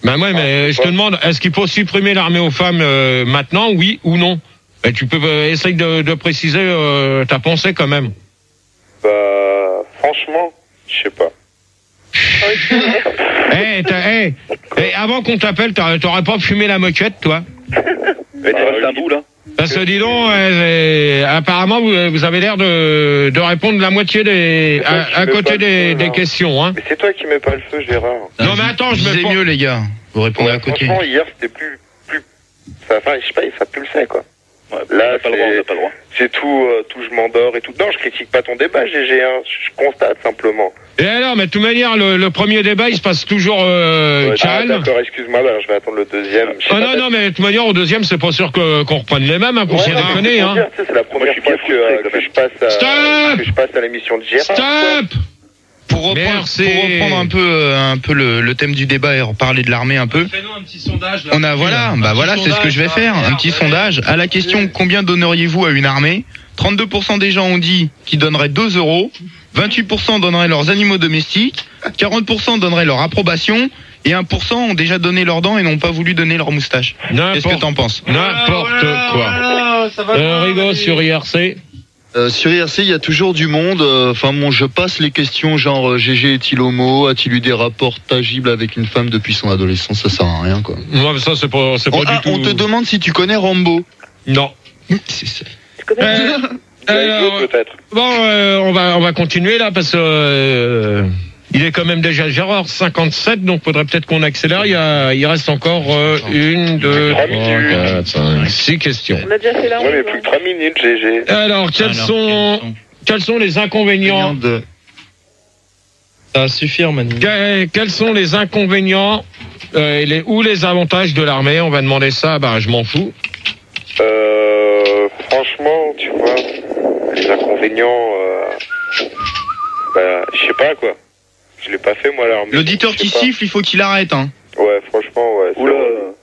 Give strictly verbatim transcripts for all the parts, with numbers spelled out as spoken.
Ben ouais, mais ah, je te demande, est-ce qu'il faut supprimer l'armée aux femmes euh, maintenant, oui ou non? Et tu peux euh, essayer de, de préciser euh, ta pensée quand même. Bah, franchement, je sais pas. Eh, hey, hey, avant qu'on t'appelle, t'aurais pas fumé la moquette, toi? Mais tu restes un bout, là. Parce que dis donc, euh, apparemment, vous, vous avez l'air de, de répondre la moitié des, à, à côté des, feu, des questions, hein. Mais c'est toi qui mets pas le feu, Gérard. Non, non mais attends, je mets pas... mieux, les gars. Vous répondez ouais, à côté. Franchement, hier, c'était plus, plus, enfin, je sais pas, ça pulsait, quoi. Ouais, là, on n'a pas le droit, on n'a pas le droit. C'est tout, euh, tout, je m'endors et tout. Non, je critique pas ton débat, G G, hein. Je constate simplement. Et alors, mais de toute manière, le, le premier débat, il se passe toujours euh, ouais, calme. Ah, d'accord, excuse-moi, bah, je vais attendre le deuxième. Ah non, non, mais de toute manière, au deuxième, c'est pas sûr que, qu'on reprenne les mêmes, hein, pour ouais, se déconner, hein. Dire, c'est la première fois que, euh, que, je passe à, Stop que je passe à l'émission de Gérard. Stop Pour reprendre, pour reprendre un peu, un peu le, le thème du débat et reparler de l'armée un peu. Fais-nous un petit sondage, là. On a, voilà, bah voilà, c'est ce que je vais faire. Un petit sondage. À la question, combien donneriez-vous à une armée? trente-deux pour cent des gens ont dit qu'ils donneraient deux euros. vingt-huit pour cent donneraient leurs animaux domestiques. quarante pour cent donneraient leur approbation. Et un pour cent ont déjà donné leurs dents et n'ont pas voulu donner leur moustache. Qu'est-ce que t'en penses? N'importe voilà, quoi. Voilà, ça va euh, Rigo, sur I R C. Euh, sur I R C, il y a toujours du monde. Enfin, euh, bon, je passe les questions genre euh, G G est-il homo? A-t-il eu des rapports tangibles avec une femme depuis son adolescence? Ça sert à rien, quoi. Ouais, mais ça, c'est pas, c'est pas on, du ah, tout. On te demande si tu connais Rambo. Non. C'est ça. Euh, alors, peut-être. Bon, euh, on va on va continuer là parce que euh, il est quand même déjà Gérard cinquante-sept, donc faudrait peut-être qu'on accélère. Il y a il reste encore euh, une, deux, trois, quatre, cinq, six questions. On a déjà fait là. Ouais, mais plus que trois minutes, G G. Alors quels alors, sont quels sont les inconvénients de... Ça va suffire, Manu. Que, quels sont les inconvénients euh, et les ou les avantages de l'armée? On va demander ça. Bah, je m'en fous. Euh, franchement, tu vois, les inconvénients, euh, bah, je sais pas quoi. Je l'ai pas fait moi l'armée. L'auditeur qui siffle, il faut qu'il arrête, hein. Ouais, franchement, ouais. Oula.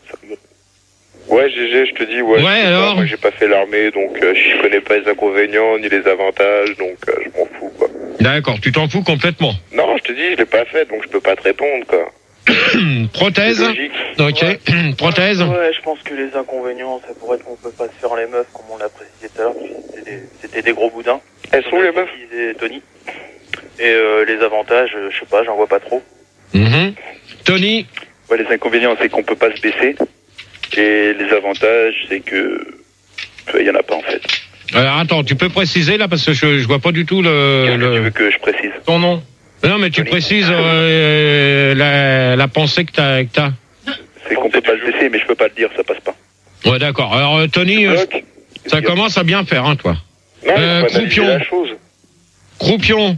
Ouais, G G, je te dis, ouais. Ouais, alors. Pas, moi, j'ai pas fait l'armée, donc euh, je connais pas les inconvénients ni les avantages, donc euh, je m'en fous, quoi. D'accord, tu t'en fous complètement. Non, je te dis, je l'ai pas fait, donc je peux pas te répondre, quoi. Prothèse. Ok. Ouais. Prothèse. Ouais, je pense que les inconvénients, ça pourrait être qu'on peut pas se faire les meufs, comme on l'a précisé tout à l'heure, c'était des, c'était des gros boudins. Elles sont les meufs? Et Tony. Et euh, les avantages, je sais pas, j'en vois pas trop. Mm-hmm. Tony. Ouais, les inconvénients, c'est qu'on peut pas se baisser. Et les avantages, c'est que il y en a pas en fait. Alors attends, tu peux préciser là parce que je, je vois pas du tout le. Qu'est-ce le... que tu veux que je précise? Ton nom. Non, mais tu précises euh, la, la pensée que t'as. Que t'as. C'est qu'on peut pas se baisser, mais je peux pas le dire, ça passe pas. Ouais, d'accord. Alors euh, Tony, euh, ça commence à bien faire, hein, toi. Non, euh, Croupion. La chose. Croupion.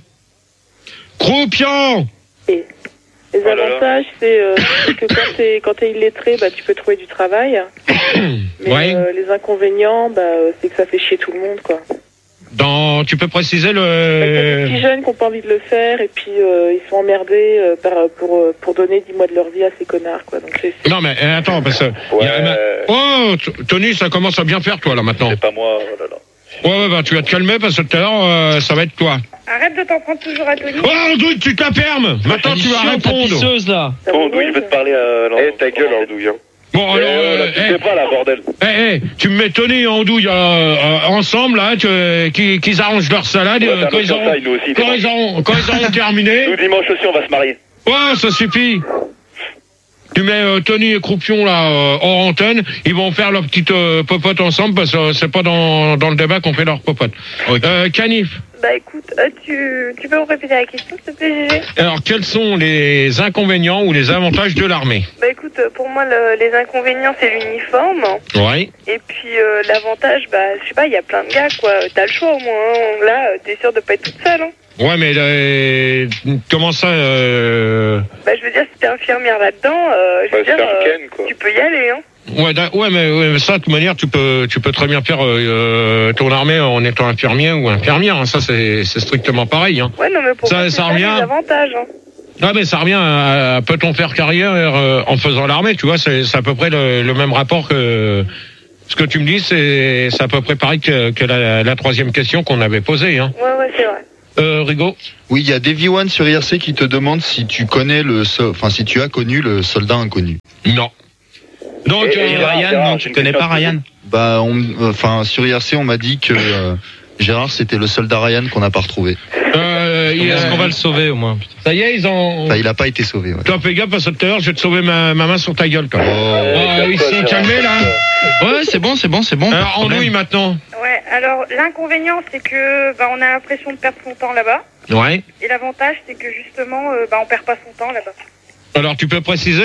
Croupion. Et les oh avantages, c'est euh, que quand t'es quand t'es illettré, bah tu peux trouver du travail. Mais ouais. euh, les inconvénients, bah c'est que ça fait chier tout le monde, quoi. Dans, tu peux préciser le. Bah, il y a des petits jeunes qui n'ont pas envie de le faire et puis euh, ils sont emmerdés euh, par, pour pour donner dix mois de leur vie à ces connards, quoi. Donc c'est. c'est... Non mais euh, attends parce que. Ouais. Y a, oh Tony, ça commence à bien faire toi là maintenant. C'est pas moi. Oh là là. Ouais ouais bah tu vas te calmer parce que tout à l'heure euh, ça va être toi. Arrête de t'en prendre toujours à Tony. Oh Andouille, tu te la fermes. Maintenant tu vas répondre. Pisseuse, là. Bon Andouille, je veux te parler à. Eh ta gueule Andouille. Bon alors, euh, tu sais pas la bordel. Eh hey, hey, tu me mets Tony et Andouille euh, euh, ensemble là, tu, euh, qu'ils, qu'ils arrangent leur salade ouais, euh, quand, ils auront, taille, aussi, quand, ils auront, quand ils auront terminé. Nous dimanche aussi on va se marier. Ouais, ça suffit. Tu mets euh, Tony et Croupion là euh, hors antenne, ils vont faire leur petite euh, popote ensemble parce que euh, c'est pas dans dans le débat qu'on fait leur popote. Okay. Euh, Canif. Bah écoute, euh, tu tu peux me répéter la question s'il te plaît, Gégé? Alors quels sont les inconvénients ou les avantages de l'armée? Bah écoute, pour moi le, les inconvénients c'est l'uniforme. Ouais. Et puis euh, l'avantage, bah je sais pas, il y a plein de gars quoi. T'as le choix au moins. Hein. Là, t'es sûr de pas être toute seule. Hein. Ouais, mais euh, comment ça euh... Bah je veux dire, si t'es infirmière là-dedans, euh, je veux bah, dire, euh, Ken, tu peux y aller, hein. Ouais, ouais, mais, ouais, mais ça, de toute manière, tu peux, tu peux très bien faire euh, ton armée en étant infirmier ou infirmière. Hein. Ça, c'est, c'est strictement pareil. Hein. Ouais, non, mais pour ça, moi, ça c'est revient. Des avantages. Hein. Ouais, mais ça revient à, à peut-on faire carrière euh, en faisant l'armée, tu vois, c'est, c'est à peu près le, le même rapport que ce que tu me dis, c'est, c'est à peu près pareil que, que la, la troisième question qu'on avait posée. Hein. Ouais, ouais, c'est vrai. Euh, Rigaud. Oui, il y a Davy One sur I R C qui te demande si tu connais le, so- enfin si tu as connu le soldat inconnu. Non. Donc Et, et euh, Ryan, Gérard, non, j'ai tu une connais pas question. Ryan? Bah, on- enfin sur I R C on m'a dit que euh, Gérard c'était le soldat Ryan qu'on n'a pas retrouvé. euh, il, Est-ce euh, qu'on va le sauver au moins? Putain. ça y est, ils ont. Enfin, il a pas été sauvé. Ouais. Toi, fais gaffe parce que tout à l'heure, je vais te sauver ma, ma main sur ta gueule. Quand même. Oh. Oh, ils sont calmés là. Ouais, c'est bon, c'est bon, c'est bon. pas de Alors, problème. Andouille maintenant. Ouais, alors l'inconvénient c'est que bah, on a l'impression de perdre son temps là-bas. Ouais. Et l'avantage c'est que justement euh, bah, on perd pas son temps là-bas. Alors, tu peux préciser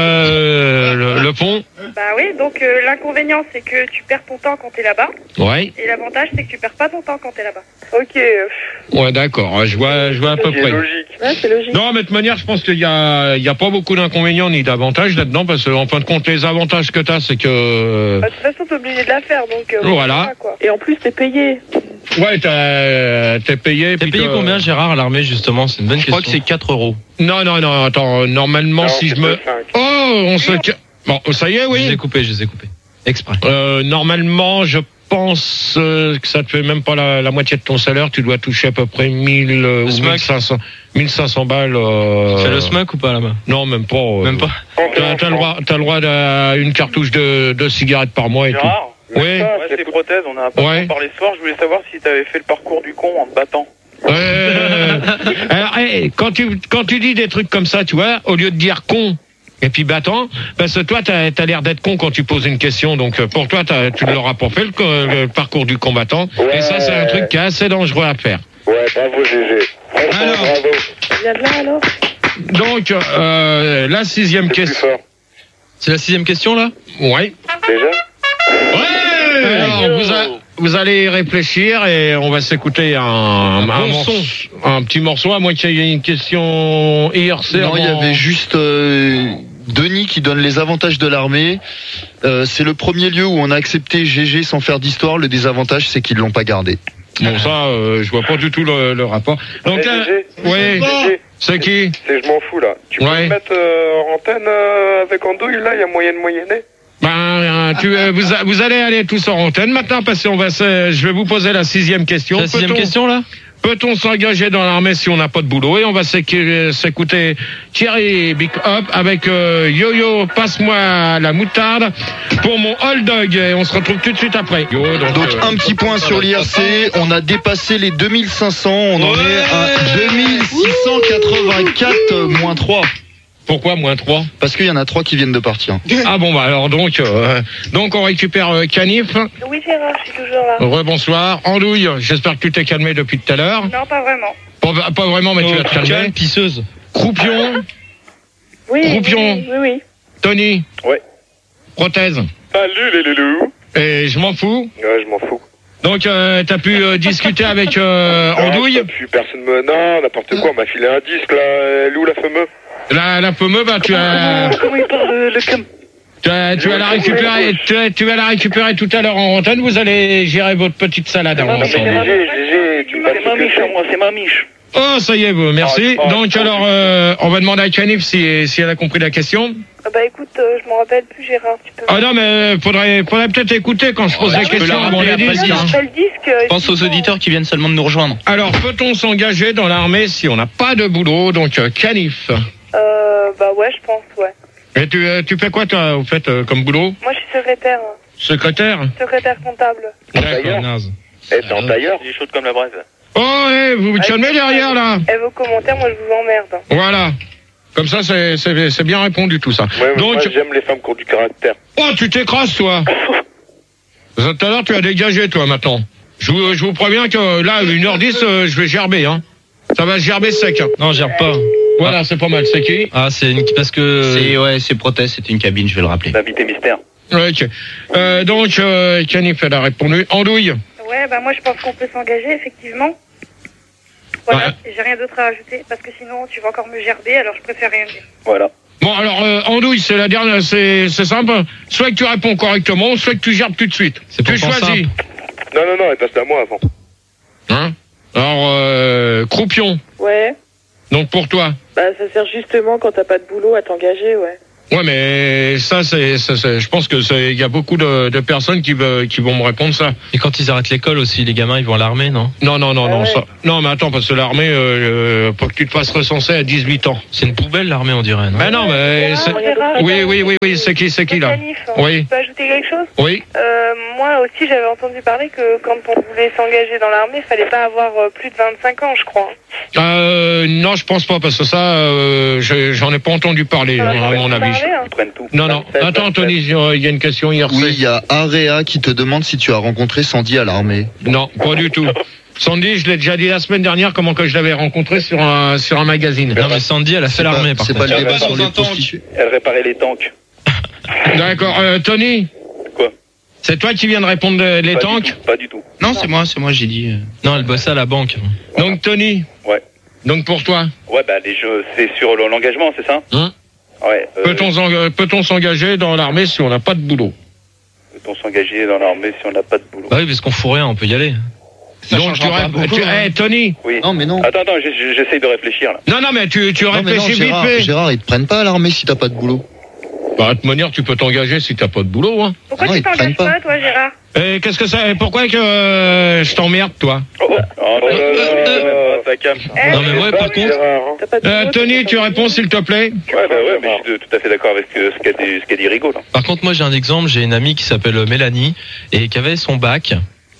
euh, le, le pont. Bah oui, donc euh, l'inconvénient c'est que tu perds ton temps quand t'es là-bas. Ouais. Et l'avantage c'est que tu perds pas ton temps quand t'es là-bas. Ok, euh, Ouais, d'accord. Je vois, je vois à peu C'est près. logique. ouais, c'est logique. Non, mais de toute manière, je pense qu'il y a, il y a pas beaucoup d'inconvénients ni d'avantages là-dedans, parce qu'en fin de compte, les avantages que t'as, c'est que, Bah, de toute façon, t'es obligé de la faire, donc. euh, Voilà. quoi. Et en plus, t'es payé. ouais, t'as, t'es payé. T'as puis payé que- combien, Gérard, à l'armée, justement? C'est une bonne Je question. crois que c'est quatre euros. Non, non, non, attends, normalement, Non, si c'est je me, pas cinq. oh, on se, bon, ça y est, Je les ai oui. coupés, je les ai coupés. Exprès. Euh, normalement, je pense euh, que ça te fait même pas la, la moitié de ton salaire. Tu dois toucher à peu près mille euh, ou SMAC. mille cinq cents, mille cinq cents balles. Euh... Tu fais le SMAC ou pas là-bas? Non, même pas. euh, Même pas. T'as, t'as le droit, t'as le droit à une cartouche de, de cigarettes par mois et tout. Gérard, Oui. ouais, c'est prothèse, on a un peu Ouais. parlé ce soir, je voulais savoir si t'avais fait le parcours du con en te battant. Euh, alors, hey, quand tu quand tu dis des trucs comme ça, tu vois, au lieu de dire con et puis battant, parce que toi t'as as, l'air d'être con quand tu poses une question, donc euh, pour toi t'as, tu ne l'auras pas fait le, co- le parcours du combattant, Ouais. et ça c'est un truc qui est assez dangereux à faire. Ouais, bravo G G. Franchement, Alors. bravo. Viens de là alors. Donc euh, la sixième C'est plus question. fort. C'est la sixième question là? Ouais. Déjà Ouais. Alors vous, a- vous allez réfléchir et on va s'écouter un, un, bon morceau, un petit morceau, à moins qu'il y ait une question I R C. Non, il y avant- avait juste euh, Denis qui donne les avantages de l'armée. Euh, c'est le premier lieu où on a accepté G G sans faire d'histoire. Le désavantage, c'est qu'ils l'ont pas gardé. Bon, ça, euh, je vois pas du tout le, le rapport. Donc Eh, là, G G, ouais, G G, c'est qui? c'est je m'en fous là. Tu peux Ouais. me mettre euh, en antenne euh, avec Andouille là, il y a moyen de moyenner. Ben, euh, tu, euh, vous, a- vous allez aller tous en antenne maintenant parce qu'on va, se- je vais vous poser la sixième question. C'est la sixième Peut-on- question là? Peut-on s'engager dans l'armée si on n'a pas de boulot? Et on va s'éc- s'écouter Thierry Big Up avec euh, Yo-Yo, passe-moi la moutarde pour mon Old Dog. Et on se retrouve tout de suite après. Yo, donc, Donc euh, un petit point sur l'I R C. On a dépassé les deux mille cinq cents. On en est à deux mille six cent quatre-vingt-quatre euh, moins trois. pourquoi moins trois? Parce qu'il y en a trois qui viennent de partir. Ah bon, bah alors donc, euh, donc on récupère euh, Canif. Oui, Gérard, je suis toujours là. Rebonsoir. Andouille, j'espère que tu t'es calmé depuis tout à l'heure. Non, pas vraiment. Pas, pas vraiment, mais tu vas te calmer. Calme, pisseuse. Croupion, Oui, oui, Croupion. oui, oui, oui. Tony. Ouais. Prothèse. Salut les loulous. Et je m'en fous. Ouais, je m'en fous. Donc, euh, t'as pu euh, discuter avec euh, Andouille. Non, puis personne me. Non, n'importe quoi, on m'a filé un disque là. Elle est où la fameuse? La, la fameuse, bah, tu as, Comment il parle le, le cam tu as, tu vas la récupérer, tu, as- tu vas la récupérer tout à l'heure en antenne. Vous allez gérer votre petite salade Non, mais G ensemble. G, G G, tu m'as C'est ma miche à moi, c'est ma miche. Oh, ça y est, vous, merci. Ah, Donc, alors, euh, on va demander à Canif si, si elle a compris la question. Ah bah écoute, euh, je m'en rappelle plus, Gérard. Tu peux. Ah non, mais faudrait, faudrait peut-être écouter quand je pose Ouais, la tu peux question la avant rappeler les après le disques. disque. hein. Pas le disque. euh, Pense aux sinon, auditeurs qui viennent seulement de nous rejoindre. Alors, peut-on s'engager dans l'armée si on n'a pas de boulot? Donc, euh, Canif. Euh, bah ouais, je pense, ouais. Et tu, euh, tu fais quoi, toi, au fait, euh, comme boulot? Moi, je suis secrétaire. hein. Secrétaire? Secrétaire comptable. Tailleur. Naze. Eh, t'es en tailleur? Il est chaud comme la braise. Oh, eh, vous vous calmez derrière, là? Et vos commentaires, moi, je vous emmerde. hein. Voilà. Comme ça, c'est, c'est, c'est bien répondu, tout ça. Ouais, mais Donc, moi j'aime les femmes qui ont du caractère. oh, tu t'écrases, toi. Tout à l'heure, tu as dégagé, toi, maintenant. Je vous, je vous préviens que là, une heure dix, euh, je vais gerber, hein. Ça va gerber sec. hein. Non, gère pas. Voilà, c'est pas mal. C'est qui? Ah, c'est une... parce que. C'est ouais, c'est prothèse, c'est une cabine, je vais le rappeler. L'invité mystère. Ok. Euh, donc, euh, Canif, elle a répondu. Andouille. Ouais, bah moi je pense qu'on peut s'engager, effectivement. Voilà, j'ai rien d'autre à ajouter, parce que sinon tu vas encore me gerber, alors je préfère rien dire. Voilà. Bon, alors, euh, Andouille, c'est la dernière, c'est, c'est simple. Soit que tu réponds correctement, soit que tu gerbes tout de suite. C'est Tu pourtant choisis. Non, non, non, elle passe à moi avant. Hein? Alors, euh, Croupion. Ouais. Donc, pour toi. Bah ça sert justement quand t'as pas de boulot à t'engager, ouais. Ouais, mais ça, c'est, ça, c'est je pense que c'est, il y a beaucoup de, de personnes qui, veulent, qui vont me répondre ça. Et quand ils arrêtent l'école aussi, les gamins, ils vont à l'armée, non? Non, non, non, Ah non, ouais. ça, non, mais attends, parce que l'armée, euh, pour que tu te fasses recenser à dix-huit ans. C'est une poubelle, l'armée, on dirait, non? Ben non, mais c'est, oui, oui, oui, oui, c'est qui, c'est qui là? Canif, Oui. Je peux ajouter quelque chose? Oui. Euh, moi aussi, j'avais entendu parler que quand on voulait s'engager dans l'armée, il fallait pas avoir euh, plus de vingt-cinq ans, je crois. Euh, non, je pense pas, parce que ça, euh, je- j'en ai pas entendu parler, Ah, à j'en ai mon pas avis. parlé, hein. Ils prennent tout. Non, non. vingt-sept, Attends, vingt-sept. Anthony, il y a une question hier. Oui, il y a Area qui te demande si tu as rencontré Sandy à l'armée. Non, pas du tout. Sandy, je l'ai déjà dit la semaine dernière, comment que je l'avais rencontré sur un, sur un magazine. Non, mais Sandy, elle a fait C'est l'armée, pas, par c'est contre. pas le débat pas sur dans les un tank. prostituées. Elle réparait les tanks. D'accord, euh, Tony? Quoi? C'est toi qui viens de répondre euh, les Pas tanks? du tout, Pas du tout. Non, c'est moi, c'est moi, j'ai dit. euh. Non, elle bossait à la banque. Donc, Tony? Ouais. Donc, pour toi? Ouais, bah les jeux, c'est sur l'engagement, c'est ça? Hein? Ouais. Euh, Peut-on s'enga- peut-on s'engager dans l'armée si on n'a pas de boulot? Peut-on s'engager dans l'armée si on n'a pas de boulot? Bah oui, parce qu'on fout rien, on peut y aller. Donc, tu changera pas réponds. beaucoup, tu- hein. eh, Tony? Oui. Non, mais non. Attends, attends, j'ai- j'ai- j'essaye de réfléchir là. Non, non, mais tu, tu Non, mais non, réfléchis vite Gérard, fait. Gérard, ils te prennent pas à l'armée si t'as pas de boulot. Bah, de toute manière, tu peux t'engager si t'as pas de boulot, hein. Pourquoi Non, tu ils te prennent t'engages pas. pas, toi, Gérard? Et qu'est-ce que ça, et pourquoi que euh, je t'emmerde, toi? Oh, oh. Oh là là, ça calme. Eh, Non, mais moi, par contre, T'as pas de Euh, boulot, Tony, t'as tu pas de réponds s'il te plaît? Ouais, bah ouais, mais je suis tout à fait d'accord avec euh, ce qu'a dit, ce qu'a dit Rigaud là. par contre, moi, j'ai un exemple. J'ai une amie qui s'appelle Mélanie et qui avait son bac.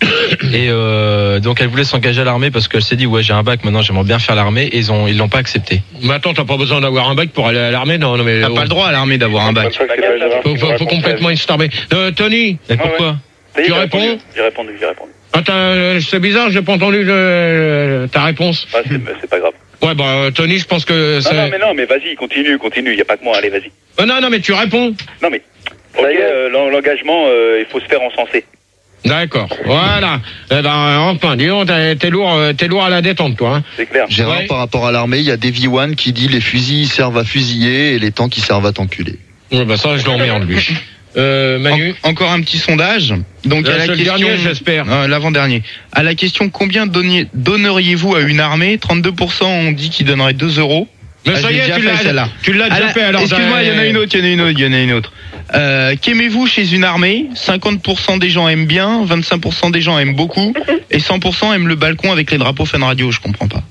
Et euh, donc, elle voulait s'engager à l'armée parce qu'elle s'est dit, ouais, j'ai un bac, maintenant, j'aimerais bien faire l'armée. Et ils ont, ils l'ont pas accepté. Mais attends, t'as pas besoin d'avoir un bac pour aller à l'armée? Non, non, mais. T'as oh. pas le droit à l'armée d'avoir un bac. Faut, faut, faut complètement estarber. Euh, Tony, Et pourquoi? Ça y est, Tu j'ai réponds répondu, J'ai répondu, j'ai répondu. attends, euh, c'est bizarre, j'ai pas entendu euh, ta réponse. Ah, c'est bah, c'est pas grave. Ouais, bah, euh, Tony, je pense que Non, c'est. non, mais non, mais vas-y, continue, continue, y a pas que moi, allez, vas-y. Euh, non, non, mais tu réponds. Non, mais. Ok, euh, l'en- l'engagement, euh, il faut se faire encenser. D'accord. Voilà. Eh ben, enfin, dis donc, t'es t'es lourd, euh, t'es lourd à la détente, toi. Hein. C'est clair. Gérard, Ouais. par rapport à l'armée, il y a Davy One qui dit les fusils servent à fusiller et les tanks ils servent à t'enculer. Ouais, bah ça, je l'emmerde, lui. Euh, Manu. En- encore un petit sondage. Donc Là, à la c'est le question, dernier, j'espère. Euh, l'avant-dernier. À la question combien donniez- donneriez-vous à une armée, trente-deux pour cent ont dit qu'ils donneraient deux euros. Mais Ah, ça je y l'ai est, déjà tu fait, l'as, celle-là. tu l'as À déjà la- fait, alors. Excuse-moi, il y en a une autre, il y en a une autre, il y en a une autre. Euh, qu'aimez-vous chez une armée? cinquante pour cent des gens aiment bien, vingt-cinq pour cent des gens aiment beaucoup, et cent pour cent aiment le balcon avec les drapeaux Fun Radio, je comprends pas.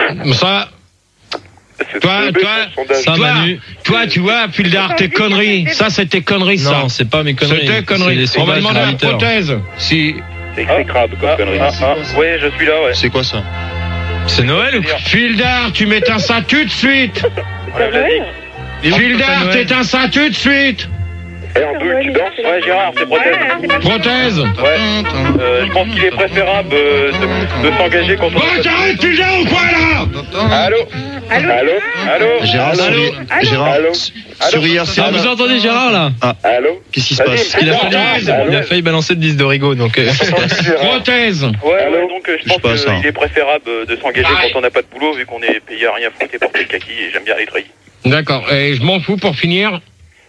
Ça, C'est toi, tombé, toi, ce sondage. Ça, toi, Manu. toi, tu vois, Pildar, tes conneries. Ça, c'est tes conneries, ça. Non, c'est pas mes conneries. C'était conneries. C'est les On va sondages demander à la auditeurs. prothèse. Si. C'est exécrable comme connerie. Ah, ah, ouais, je suis là, ouais. C'est quoi ça? C'est Noël ou quoi? Pildar, tu m'éteins ça tout de suite. Père Noël. Pildar, t'éteins ça tout de suite. Et en boule, tu danses? Ouais, Gérard, c'est prothèse. Ouais, c'est pas Prothèse. Ouais. Euh, je pense qu'il est préférable euh, de, de s'engager quand on... Bon, t'arrêtes, Pildar, ou quoi, là? Allô? Allô? Allô? Allô? Gérard, sur, Allô Gérard, Allô sur I R C, Ah, vous entendez Gérard là? Allô? qu'est-ce qui se Vas-y, passe? Il a, Allô failli, il a failli balancer le disque de Rigaud, donc. euh, Prothèse. Ouais, ouais, donc euh, je Je sais pas, pense ça. qu'il est préférable euh, de s'engager Ouais. quand on n'a pas de boulot, vu qu'on est payé à rien foutre et porter le kaki, et j'aime bien les treillis. D'accord. Et je m'en fous pour finir.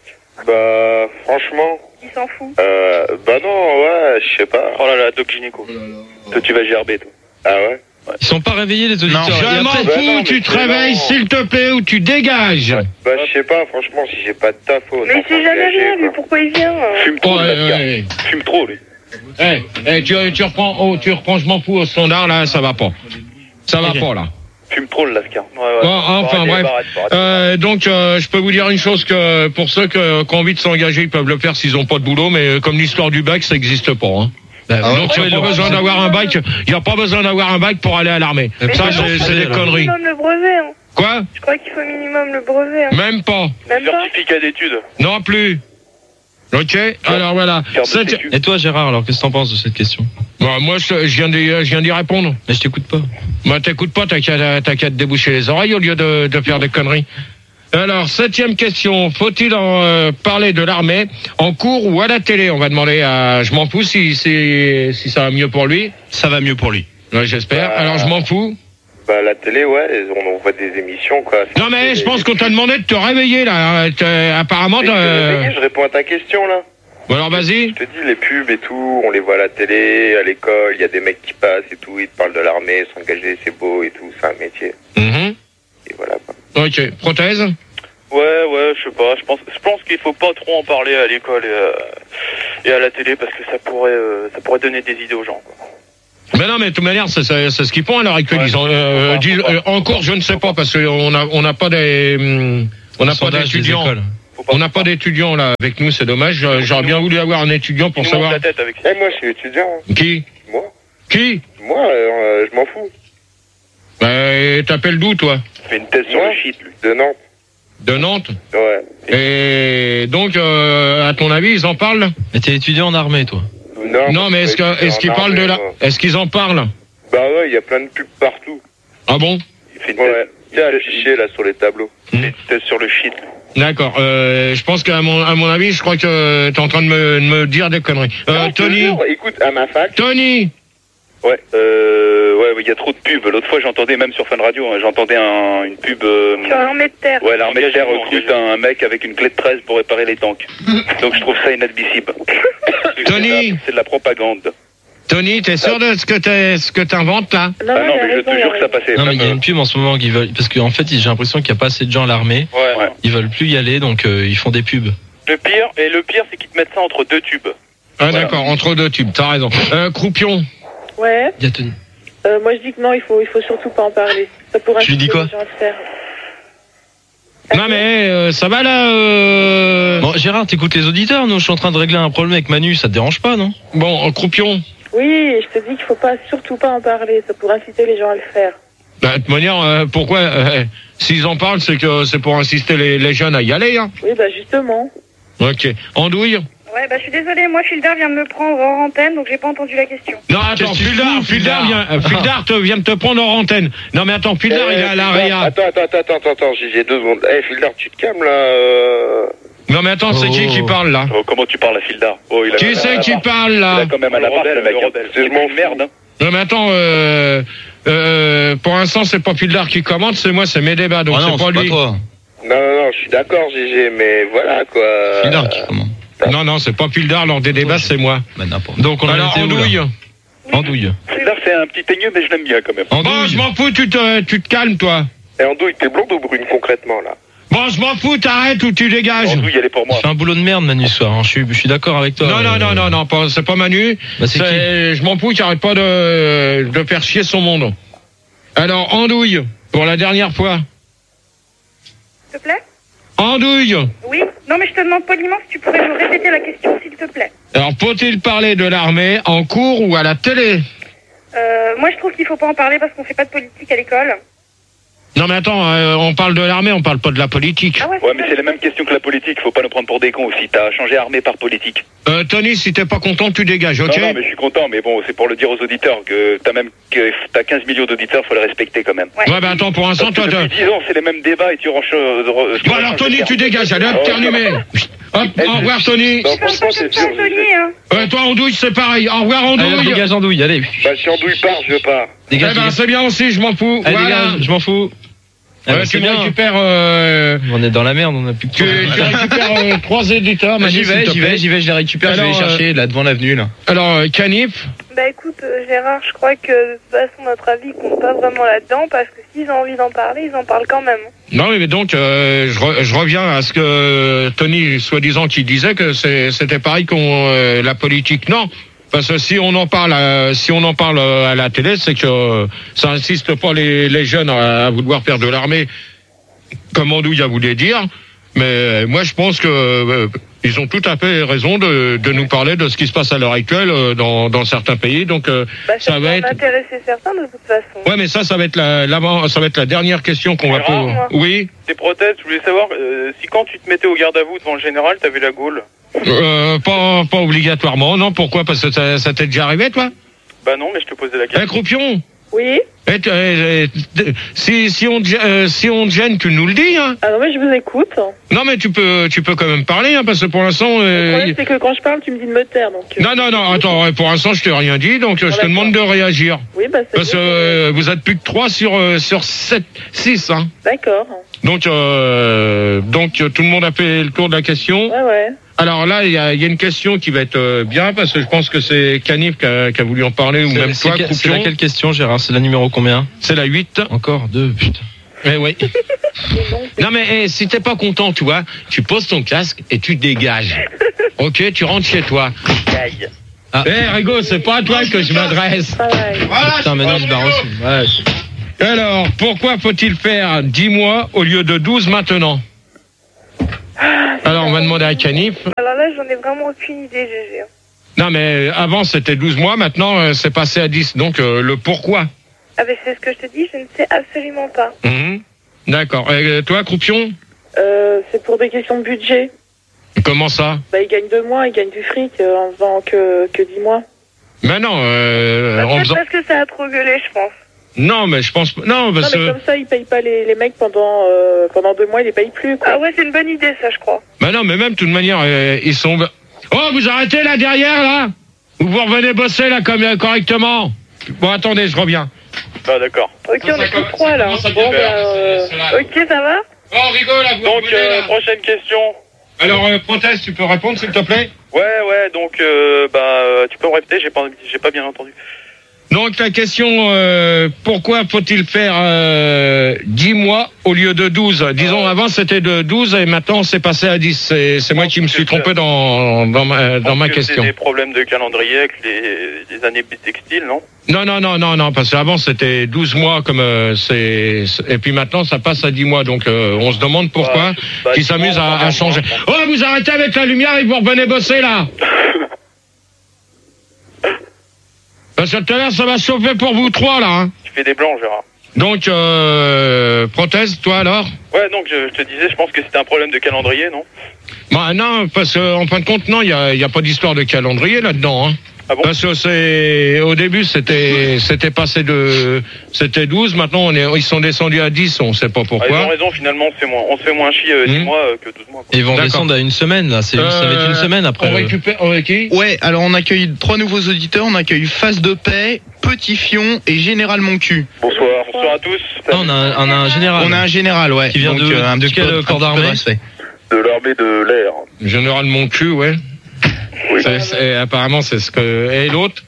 Bah, franchement... Il s'en fout. Euh, bah non, ouais, je sais pas. Oh là là, Doc Gynéco. Toi, tu vas gerber, toi. Ah ouais? Ils sont pas réveillés les auditeurs. Non, Je Et m'en après- Bah fous, non, mais tu te c'est réveilles, marrant. s'il te plaît, ou tu dégages. Bah, je sais pas, franchement, si j'ai pas de taf, faut Mais il sait jamais rien, lui, pourquoi il vient? euh Fume trop, Oh, le ouais, Lascar. ouais. Fume trop, lui. Eh, eh, tu, tu reprends, oh, tu reprends, je m'en fous au standard, là, ça va pas. Ça va Ok. pas, là. Fume trop, le Lascar. Ouais, ouais. Bon, enfin, Faut arrêter, bref. faut arrêter, faut arrêter. Euh, donc, euh, je peux vous dire une chose que pour ceux que- qui ont envie de s'engager, ils peuvent le faire s'ils ont pas de boulot, mais euh, comme l'histoire du bac, ça n'existe pas. Hein. Bah, Ah ouais, Donc, il tu vois, n'y a ils pas l'ont- besoin d'avoir un bac. Il n'y a pas besoin d'avoir un bac pour aller à l'armée. Mais Ça, pourquoi c'est ils l'ont c'est fait, des alors conneries. Minimum le brevet, hein. Quoi? Je crois qu'il faut minimum le brevet, hein. Même pas. Même pas? Certificat d'études. Non plus. Ok. Alors voilà. Carte de Cette- sécu. Et toi Gérard, alors qu'est-ce que t'en penses de cette question? Bon, moi, je, je viens d'y je viens d'y répondre. Mais je t'écoute pas. Bah, t'écoutes pas, t'as qu'à t'as qu'à te déboucher les oreilles au lieu de, de faire des conneries. Alors, septième question. Faut-il en euh, parler de l'armée en cours ou à la télé? On va demander à... Je m'en fous si, si, si ça va mieux pour lui. Ça va mieux pour lui. Ouais, j'espère. Bah, Alors, je m'en fous. Bah, la télé, ouais, on, on voit des émissions, quoi. Non, mais je pense qu'on t'a demandé de te réveiller, là. T'es- Apparemment, Mais je, t'as- vais je réponds à ta question, là. Bon, alors, vas-y. Je te dis, les pubs et tout, on les voit à la télé, à l'école, il y a des mecs qui passent et tout, ils te parlent de l'armée, s'engager, c'est beau et tout, c'est un métier. Mhm. Et voilà, quoi. Ok. Prothèse? Ouais, ouais, je sais pas. Je pense, je pense qu'il faut pas trop en parler à l'école et à, et à la télé parce que ça pourrait, euh, ça pourrait donner des idées aux gens, quoi. Mais non, mais de toute manière, c'est, c'est, c'est ce qu'ils font à l'heure actuelle. Ouais, ils ont, euh, disent, euh, encore, je ne sais pas, parce qu'on a, on n'a pas des, hum, on n'a pas d'étudiants. On n'a pas d'étudiants là avec nous, c'est dommage. J'aurais bien voulu avoir un étudiant pour savoir. La tête avec eh, moi, je suis étudiant. Qui? Moi. Qui? Moi, euh, je m'en fous. Bah, t'appelles d'où, toi? Fais une thèse sur le shit, lui. De Nantes. De Nantes? Ouais. Et donc, euh, à ton avis, ils en parlent? Mais t'es étudiant en armée, toi? Non, non mais est-ce, que, est-ce qu'ils parlent de la... Est-ce qu'ils en parlent? Bah ouais, il y a plein de pubs partout. Ah bon? Il fait une ouais. Tiens, affiché là sur les tableaux. Mmh. Il fait une thèse sur le shit. D'accord. Euh, je pense qu'à mon, à mon avis, je crois que t'es en train de me, de me dire des conneries. Euh, non, Tony. Toujours, écoute, à ma fac. Tony. Ouais, euh, ouais, il y a trop de pubs. L'autre fois, j'entendais même sur Fun Radio, hein, j'entendais un, une pub. Euh, sur l'armée de terre. Ouais, l'armée de terre recrute un mec avec une clé de treize pour réparer les tanks. Donc je trouve ça inadmissible. Tony. C'est de la propagande. Tony, t'es sûr de ce que t'es, ce que t'inventes là? Non, ah non, mais je te jure que ça passait. Non, mais il y a une pub en ce moment qui veulent, parce qu'en fait, j'ai l'impression qu'il n'y a pas assez de gens à l'armée. Ouais. ouais. Ils veulent plus y aller, donc euh, ils font des pubs. Le pire, et le pire, c'est qu'ils te mettent ça entre deux tubes. Ah voilà. D'accord, entre deux tubes, t'as raison. Euh, Croupion. Ouais. Il y a Tony. Euh, moi, je dis que non, il faut, il faut surtout pas en parler. Ça pourrait. Tu lui dis quoi? Non mais euh, ça va là euh... Bon Gérard, t'écoutes les auditeurs, nous je suis en train de régler un problème avec Manu, ça te dérange pas, non? Bon, euh, Croupion. Oui, je te dis qu'il faut pas, surtout pas en parler, ça pourrait inciter les gens à le faire. Bah, de toute manière, euh, pourquoi euh, s'ils en parlent, c'est que c'est pour inciter les, les jeunes à y aller, hein. Oui, bah justement. Ok. Andouille. Ouais, bah je suis désolée, moi Fildar vient de me prendre hors antenne, donc j'ai pas entendu la question. Non, attends, Fildar, Fildar vient, euh, Fildar te vient de te prendre hors antenne. Non, mais attends, Fildar, eh, il est à la réa. Attends, attends, attends, attends, attends, j'ai deux secondes. Eh, Fildar, tu te calmes là. Euh... Non, mais attends, c'est oh. qui qui parle là? Oh, comment tu parles à Fildar? Oh, il a qui c'est qui parle là? Il a quand même un appart, le mec. C'est mon merde. Hein. Non, mais attends, euh, euh, pour l'instant, c'est pas Fildar qui commente, c'est moi, c'est mes débats, donc ah non, c'est pas c'est lui. Pas toi. Non, non, non, je suis d'accord, G G, mais voilà quoi. Fildar qui commente. Non, non, c'est pas Fildar, lors des débats, c'est moi. Bah, donc on a alors Andouille. Andouille. Fildar, c'est un petit teigneux, mais je l'aime bien quand même. Andouille. Bon, je m'en fous, tu te, tu te calmes, toi. Et Andouille, t'es blonde ou brune concrètement là? Bon, je m'en fous, t'arrêtes ou tu dégages. Andouille, elle est pour moi. Tu fais un boulot de merde, Manu, ce soir. Hein. Je suis, je suis d'accord avec toi. Non, euh... non, non, non, non, pas, c'est pas Manu. Bah, c'est c'est, je m'en fous, tu arrêtes pas de, de faire chier son monde. Alors, Andouille, pour la dernière fois. S'il te plaît? Andouille. Oui. Non, mais je te demande poliment si tu pourrais me répéter la question, s'il te plaît. Alors, faut-il parler de l'armée en cours ou à la télé? Euh, moi, je trouve qu'il faut pas en parler parce qu'on fait pas de politique à l'école. Non mais attends, euh, on parle de l'armée, on parle pas de la politique. Ah ouais, ouais mais c'est la même question que la politique, faut pas nous prendre pour des cons aussi. T'as changé armée par politique. Euh, Tony, si t'es pas content, tu dégages, ok? Non, non, mais je suis content, mais bon, c'est pour le dire aux auditeurs que t'as même que t'as quinze millions d'auditeurs, faut les respecter quand même. Ouais, ouais bah attends, pour l'instant, toi, depuis dix ans, c'est les mêmes débats et tu ranges. Euh, bon alors Tony, tu dégages, allez, hop, terminé. Hop, au revoir Tony. Non, franchement, c'est dur. Tony, hein. Euh, toi Andouille, c'est pareil. Au revoir Andouille. Allez, dégage Andouille, allez. Bah si Andouille part, je pars. Dégage, eh ben c'est bien aussi, je m'en fous. Allez, voilà. dégage, je m'en fous. Ah ouais, tu me récupères. Euh... On est dans la merde, on a plus que. Tu, tu récupères euh, trois éditeurs. J'y vais, j'y vais, j'y vais, je les récupère. Alors, je vais les chercher là devant l'avenue là. Alors, euh, Canif. Bah écoute, euh, Gérard, je crois que de toute façon notre avis compte pas vraiment là-dedans parce que s'ils ont envie d'en parler, ils en parlent quand même. Non, mais donc euh, je, re, je reviens à ce que Tony, soi-disant, qui disait que c'est, c'était pareil qu'on euh, la politique. Non. Parce que si on en parle, à, si on en parle à la télé, c'est que euh, ça insiste pas les, les jeunes à, à vouloir faire de l'armée, comme Andouille a voulu dire. Mais moi, je pense que euh, ils ont tout à fait raison de, de nous parler de ce qui se passe à l'heure actuelle euh, dans, dans certains pays. Donc, euh, bah, ça, ça va être intéresser certains de toute façon. Ouais, mais ça, ça va être la, la ça va être la dernière question qu'on va poser. Oui. Tes prothèses, je voulais savoir euh, si quand tu te mettais au garde à vous devant le général, t'avais la gaule. Euh, pas, pas obligatoirement, non. Pourquoi? Parce que ça, ça t'est déjà arrivé, toi? Bah non, mais je te posais la question. Eh, Croupion. Oui. Eh, eh, eh, si, si on, euh, si on te gêne, tu nous le dis, hein. Ah non, mais je vous écoute. Non, mais tu peux, tu peux quand même parler, hein, parce que pour l'instant. Euh, le problème, c'est que quand je parle, tu me dis de me taire, donc. Euh... Non, non, non. Attends, pour l'instant, je t'ai rien dit, donc bon, je te demande de réagir. Oui, bah c'est. Parce que euh, vous êtes plus que trois sur euh, sur sept, six, hein. D'accord. Donc, euh, donc tout le monde a fait le tour de la question. Ouais, ouais. Alors là, il y a, y a une question qui va être euh, bien, parce que je pense que c'est Canif qui a, qui a voulu en parler, ou c'est, même c'est toi, que, Croupion. C'est laquelle question, Gérard? C'est la numéro combien? C'est la huit. Encore deux, putain. Eh oui. Non mais eh, si t'es pas content, tu vois, tu poses ton casque et tu te dégages. Ok, tu rentres chez toi. Ah. Eh Rigo, c'est pas à toi que je m'adresse. Voilà, putain, maintenant je barre aussi. Ouais. Alors, pourquoi faut-il faire dix mois au lieu de douze maintenant? Alors, on va demander à Canif. Alors là, j'en ai vraiment aucune idée, G G. Non, mais avant, c'était douze mois. Maintenant, euh, c'est passé à dix. Donc, euh, le pourquoi? Ah, ben c'est ce que je te dis, je ne sais absolument pas. Mmh. D'accord. Et toi, Croupion? Euh, c'est pour des questions de budget. Comment ça? Bah, ils gagnent deux mois, ils gagnent du fric euh, en faisant que, que dix mois. Mais non, euh, Bah, en peut-être faisant... parce que ça a trop gueulé, je pense. Non, mais je pense... Non, parce Non, mais que... comme ça, ils payent pas les, les mecs pendant, euh, pendant deux mois, ils les payent plus, quoi. Ah ouais, c'est une bonne idée, ça, je crois. Mais non, mais même, de toute manière, euh, ils sont... Oh, vous arrêtez là, derrière, là? Ou vous revenez bosser, là, comme, euh, correctement? Bon, attendez, je reviens. Ah, d'accord. Ok, Ça, on ça est tous commence- trois, ça là. commence à Bon, bien bah, faire. euh... C'est là. ok, ça va? Oh, rigole, là, vous Donc, revenez, euh, là. prochaine question. Alors, euh, Proteste, tu peux répondre, s'il te plaît? Ouais, ouais, donc, euh, bah, euh, tu peux me répéter, j'ai pas, j'ai pas bien entendu. Donc, la question, euh, pourquoi faut-il faire euh, dix mois au lieu de douze? Disons, avant, c'était de douze et maintenant, c'est passé à dix. C'est, c'est moi qui me suis trompé dans, dans ma, dans ma que question. C'est des problèmes de calendrier avec les, les années bissextiles, non? Non, non, non, non, non, parce qu'avant, c'était douze mois, comme euh, c'est... Et puis maintenant, ça passe à dix mois. Donc, euh, on se demande pourquoi Ouais, bah, qu'ils dix s'amusent mois, à, à on changer. va Oh, vous arrêtez avec la lumière et vous revenez bosser, là. Parce que tout à l'heure, ça va chauffer pour vous trois, là. Hein. Tu fais des blancs, Gérard. Donc, euh, Proteste, toi, alors? Ouais, donc, je, je te disais, je pense que c'était un problème de calendrier, non? Bah non, parce qu'en fin de compte, non, il n'y a, y a pas d'histoire de calendrier là-dedans. Hein. Ah bon? Parce que c'est au début c'était c'était passé de c'était douze, maintenant on est ils sont descendus à dix, on sait pas Ah, ils pourquoi. ont raison, finalement, on se fait moins, on se fait moins chier euh, dix Mmh. mois euh, que douze mois. Quoi. Et ils vont D'accord. descendre à une semaine, là. C'est, ça va être une semaine après. On euh, récupère on récupère qui? Ouais, alors on accueille trois nouveaux auditeurs. On accueille Face de Paix, Petit Fion et Général Moncu. Bonsoir, bonsoir à tous. Ah, on a, un- on a un général. On a un général, ouais. Qui vient Donc, de- euh, un de petit quel peu- un corps petit peu de d'armée respect. De l'armée de l'air. Général Moncu, ouais. Oui. C'est- c'est- apparemment c'est ce que et l'autre?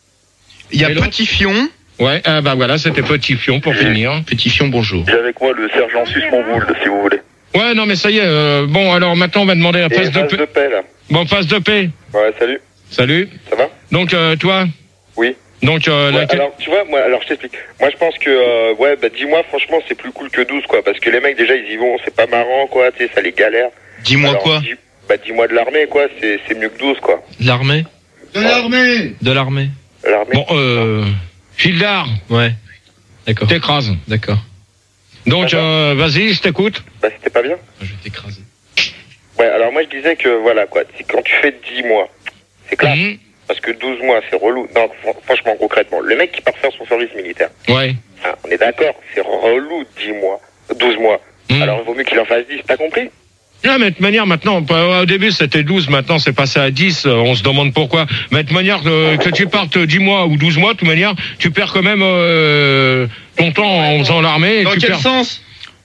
Il y a Et l'autre Petit Fion. Ouais, ah bah voilà, c'était Petit Fion pour finir. Petit Fion, bonjour. J'ai avec moi le sergent Susmonvould, si vous voulez. Ouais, non mais ça y est. euh, bon, alors maintenant on va demander la Et face de face paix. de paix, là. Bon, face de paix. Ouais, salut. Salut. Ça va? Donc euh, toi? Oui. Donc euh, Ouais, la- alors, tu vois, moi, alors je t'explique. Moi, je pense que, euh, ouais, bah, dix mois, franchement, c'est plus cool que douze, quoi. Parce que les mecs, déjà, ils y vont, c'est pas marrant, quoi. Tu sais, ça les galère. Dis-moi Alors, quoi dix- Bah, dix mois de l'armée, quoi. C'est, c'est mieux que douze, quoi. De l'armée. De l'armée. De l'armée. L'armée. bon, euh, Gildard, Ouais. D'accord. t'écrases. D'accord. Donc euh, vas-y, je t'écoute. Bah, c'était pas bien. Je vais t'écraser. Ouais, alors moi, je disais que, voilà, quoi. C'est quand tu fais dix mois, c'est clair. Mhm. Parce que douze mois, c'est relou. Non, fr- franchement, concrètement, le mec qui part faire son service militaire, Ouais. hein, on est d'accord, c'est relou dix mois, douze mois. Mhm. Alors, il vaut mieux qu'il en fasse dix, t'as compris? Non, mais de toute manière, maintenant, pas- au début c'était douze, maintenant c'est passé à dix, euh, on se demande pourquoi. Mais de toute manière, euh, que tu partes dix mois ou douze mois, de toute manière, tu perds quand même euh, ton temps en faisant l'armée. et Dans tu quel perds... sens?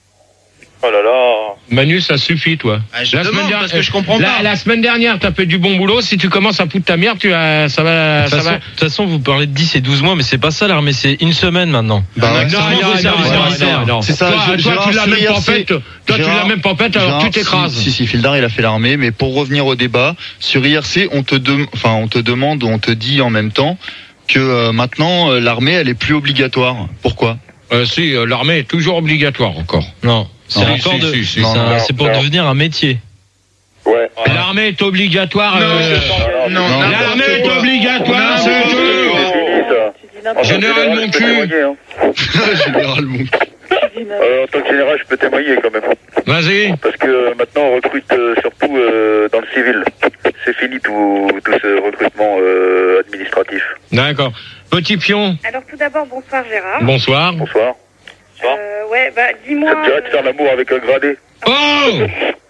Oh là là. Manu, ça suffit, toi. Ah, je demande, parce que je comprends la, pas. La semaine dernière, t'as fait du bon boulot. Si tu commences à foutre ta merde, tu as, ça va, De toute ça façon, va. de toute façon, vous parlez de dix et douze mois, mais c'est pas ça l'armée, c'est une semaine maintenant. Bah, Non, ouais. non, c'est un non, nouveau non, service non, militaire. non, non. C'est ça, Toi, je- toi, Gérard, tu l'as même Gérard, pas c'est- faite. Toi, tu Gérard, l'as même pas faite, alors Gérard, tu t'écrases. Si, si, si, Fildar, il a fait l'armée, mais pour revenir au débat, sur I R C, on te, dem- enfin, on te demande, on te dit en même temps que euh, maintenant, euh, l'armée, elle est plus obligatoire. Pourquoi? Euh, si, euh, l'armée est toujours obligatoire encore. Non. C'est Non, encore si, de, si, si, c'est non, un- non, c'est pour non. devenir un métier. Ouais. L'armée est obligatoire. Non, euh, non, non, L'armée est n'importe quoi. obligatoire, c'est N'importe tout. quoi. Tu dis n'importe Général mon cul. Général Moncu. quoi, tu dis n'importe Euh, en tant que général, je peux témoigner quand même. Vas-y. Parce que euh, maintenant, on recrute euh, surtout euh, dans le civil. C'est fini tout, tout ce recrutement euh, administratif. D'accord. Petit pion. Alors tout d'abord, bonsoir Gérard. Bonsoir. Bonsoir. Euh, ouais, bah dis-moi. Ça te dirait de faire l'amour avec un gradé? Oh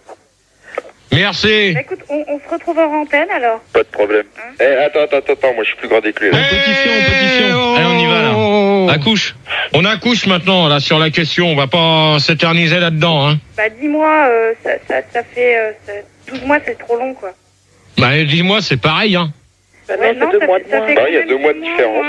Merci. Bah, écoute, on, on se retrouve en antenne alors. Pas de problème. Eh, attends, attends, attends, moi, je suis plus gradé que lui, là. Petit fion, petit fion. Allez, on y va, là. Oh. Accouche. On accouche maintenant là sur la question. On va pas s'éterniser là-dedans. Hein. Bah dis-moi, euh, ça, ça, ça fait euh, ça- douze mois, c'est trop long quoi. Bah dis-moi, c'est pareil. Hein. Bah Ouais, non, c'est deux ça mois fait- de ça moins. fait Bah, il y a quand deux même mois de six différence. moins.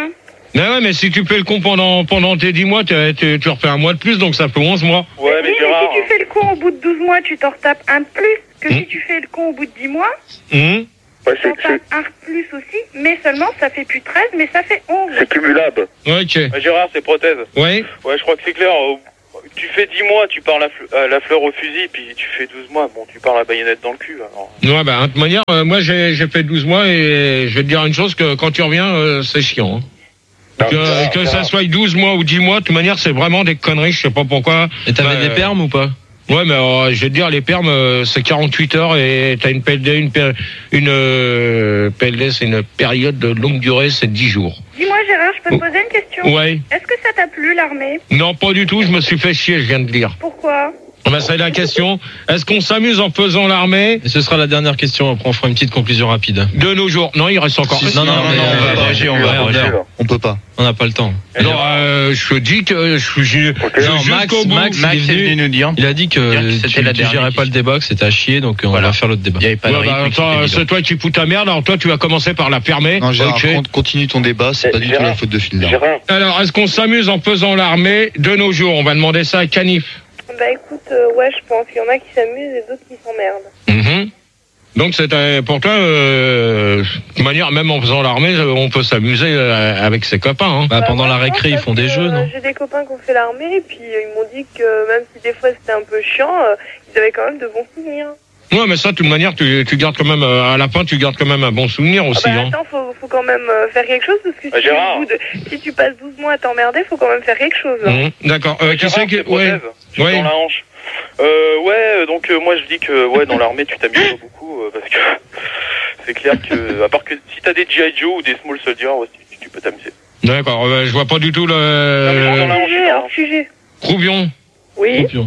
Mais ouais, mais si tu fais le con pendant, pendant tes dix mois, tu, tu, tu refais un mois de plus, donc ça fait onze mois. Ouais, mais, mais Gérard, si tu fais le con au bout de douze mois, tu t'en retapes un de plus que mmh. si tu fais le con au bout de dix mois. Mmh. Ouais, tu t'en tapes un de plus aussi, mais seulement ça fait plus treize, mais ça fait onze. C'est cumulable. Ouais, ok. Ouais, Gérard, c'est prothèse. Ouais. Ouais, je crois que c'est clair. Tu fais dix mois, tu pars la, euh, la fleur au fusil, puis tu fais douze mois, bon, tu pars la baïonnette dans le cul. Alors. Ouais, bah, de toute manière, euh, moi j'ai, j'ai fait douze mois et je vais te dire une chose, que quand tu reviens, euh, c'est chiant. Hein. Non, que ça, que ça. ça soit douze mois ou dix mois, de toute manière, c'est vraiment des conneries, je sais pas pourquoi. Et t'avais bah, des permes ou pas? Ouais, mais euh, je vais te dire, les permes, euh, c'est quarante-huit heures et t'as une P L D, une, péri- une euh, P L D, c'est une période de longue durée, c'est dix jours. Dis-moi Gérard, je peux te poser une question? Ouais. Est-ce que ça t'a plu l'armée? Non, pas du tout, je me suis fait chier, je viens de dire. Pourquoi? Bah, c'est la question. Est-ce qu'on s'amuse en faisant l'armée? Et ce sera la dernière question, après on fera une petite conclusion rapide. De nos jours. Non, il reste encore. Si, non, non, non, mais, non, on va euh, abréger, on va abréger. On peut pas. On n'a pas le temps. Non, euh, je dis que je suis. Okay. Non, Max, Max, Max il est venu nous dire. Il a dit que Dire que c'était tu, la tu dernière gérais pas le débat, que c'était à chier, donc on Voilà. va faire l'autre débat. Il y avait pas de Ouais, bah, rythme. attends, c'était c'est toi qui fous ta merde, alors toi tu vas commencer par la fermer. Non, Gérard, Ok. con- continue ton débat, c'est Eh, pas du tout Gérard, la faute de Phil. Gérard, Alors, est-ce qu'on s'amuse en faisant l'armée de nos jours? On va demander ça à Canif. Bah écoute, euh, ouais, je pense qu'il y en a qui s'amusent et d'autres qui s'emmerdent. Mhm. Donc c'est euh, pour toi, euh, de toute manière, même en faisant l'armée, euh, on peut s'amuser euh, avec ses copains. Hein. Bah, pendant la moi, récré, je ils pense font des que, jeux, euh, non? J'ai des copains qui ont fait l'armée et puis euh, ils m'ont dit que même si des fois c'était un peu chiant, euh, ils avaient quand même de bons souvenirs. Ouais, mais ça, de toute manière, tu, tu gardes quand même, euh, à la fin, tu gardes quand même un bon souvenir aussi. Ah bah hein. attends, faut, faut quand même euh, faire quelque chose parce que si, Ah, Gérard. au bout de, si tu passes douze mois à t'emmerder, faut quand même faire quelque chose. Hein. Mhm. D'accord. Euh, qui Gérard, c'est qui... c'est prothèse. Ouais. Je suis Ouais. dans la hanche. Euh, ouais, donc euh, moi je dis que ouais dans l'armée tu t'amuses pas beaucoup euh, parce que c'est clair que à part que si t'as des G I Joe ou des Small Soldiers, ouais, tu, tu peux t'amuser. D'accord. Euh, je vois pas du tout Non, mais je rentre dans le la hanche, je suis Sujet, dans la hors hanche. sujet. Croupion. Oui. Croupion.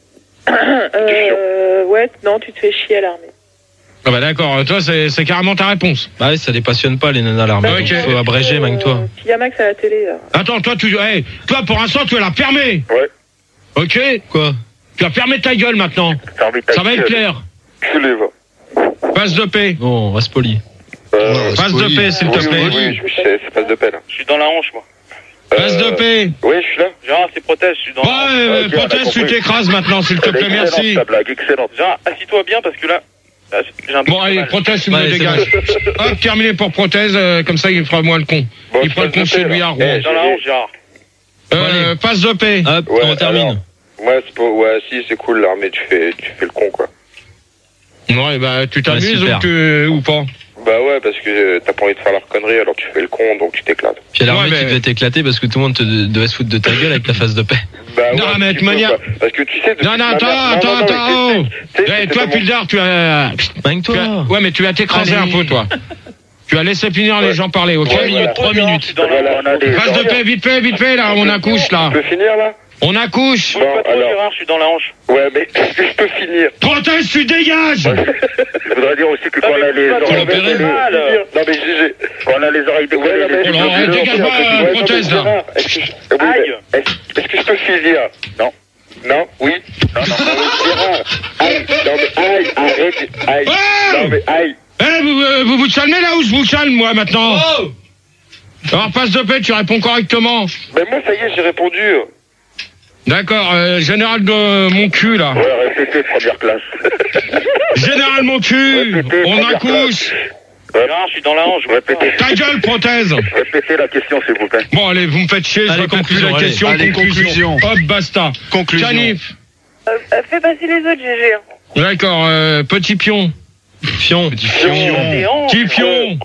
Euh, ouais, non, tu te fais chier à l'armée. Ah bah d'accord. Toi, c'est, c'est carrément ta réponse. Bah ouais, ça les passionne pas, les nanas à l'armée. Bah, donc ok. il faut abréger, même toi. Puis il y a Max à la télé. Là. Attends, toi, tu, hey, toi, pour l'instant, tu es la fermée. Ouais. Ok. Quoi? Tu as fermé ta gueule maintenant. t'as envie de Ça va être gueule. clair. Tu les vas. Passe de paix. Bon, on reste poli. Euh, Passe de paix, s'il te oui, plaît. oui, oui, je- c'est c'est passe de peine. Je suis dans la hanche moi. Passe de paix. Oui, je suis là. Gérard, c'est prothèse, je suis dans Ouais, la hanche. euh, Ok, on a proteste, tu compris. t'écrases maintenant, s'il te Elle est plaît, excellente, merci. ta blague, excellente. Gérard, assis-toi bien parce que là, là, j'ai un peu Bon, de allez, mal. proteste, tu me Ouais, le c'est dégages. Hop, terminé pour prothèse, euh, comme ça, il fera moins le con. Bon, Il je prend le passe de con chez paix, lui là. à Rouen. Eh, Dans la hanche, Gérard. Euh, passe de paix. Hop, Ouais, on termine. alors. Ouais, c'est pas... ouais, si, c'est cool, l'armée, tu fais, tu fais le con, quoi. Ouais, bah, tu t'amuses super. ou, tu... ou pas? Bah ouais, parce que euh, t'as pas envie de faire leur connerie, alors tu fais le con, donc tu t'éclates. Puis à l'armée, Ouais, mais- tu devais t'éclater parce que tout le monde te devait se foutre de ta gueule avec ta face de paix. Bah Non, ouais, mais un de petit peu, manière- quoi. Parce que tu sais... depuis Non, non, ma attends, mère- attends, non, non, attends, non, oh. tu sais, Eh, c'était toi, mon- Pildar, tu as... Baigne-toi. tu as- Ouais, mais tu as t'écrasé Allez. un peu, toi. Tu as laissé finir les Ouais. gens parler, ok? Ouais, Trois minutes, voilà. trois Gérard, minutes. je suis dans la Voilà, on a des... Passe de paix, vite fait, vite fait, là, on accouche, là. Tu peux finir, là? On accouche. Bouge pas trop, alors. Gérard, je suis dans la hanche. Ouais, mais est-ce que je peux finir? Proteste, tu dégages. Ouais, je voudrais dire aussi que quand Ah, on a mais les c'est pas oreilles trop décollées... mal. Non, mais Gégé, quand on a les oreilles décollées... Ouais, les mais- yeux Oh, bleus, dégage on pas, fait un peu- euh, Ouais, non, prothèse, mais là. Gérard, Est-ce que je oui, mais Aïe. est-ce- est-ce que je peux finir? Non. Non? Oui? Non, non, non, Gérard. Aïe. Non, mais aïe, arrête. Aïe. Oh Non, mais aïe. Eh, vous, euh, vous vous calmez là ou je vous calme, moi, maintenant? Alors, passe de paix, tu réponds correctement. Mais moi, ça y est, j'ai répondu. D'accord, euh, général de mon cul, là. Ouais, répétez, première classe. Général mon cul, Répétez, on première accouche. Gérard, je suis dans la hanche. Répétez. Ta gueule, prothèse. Répétez la question, s'il vous plaît. Bon, allez, vous me faites chier, je Allez, raconte plus conclusion, la allez. question. Allez, conclusion. Hop, basta. Conclusion. Canif. Euh, euh, fais passer les autres, G G. D'accord, euh, petit pion. Fion. Des hanches. Petit pion.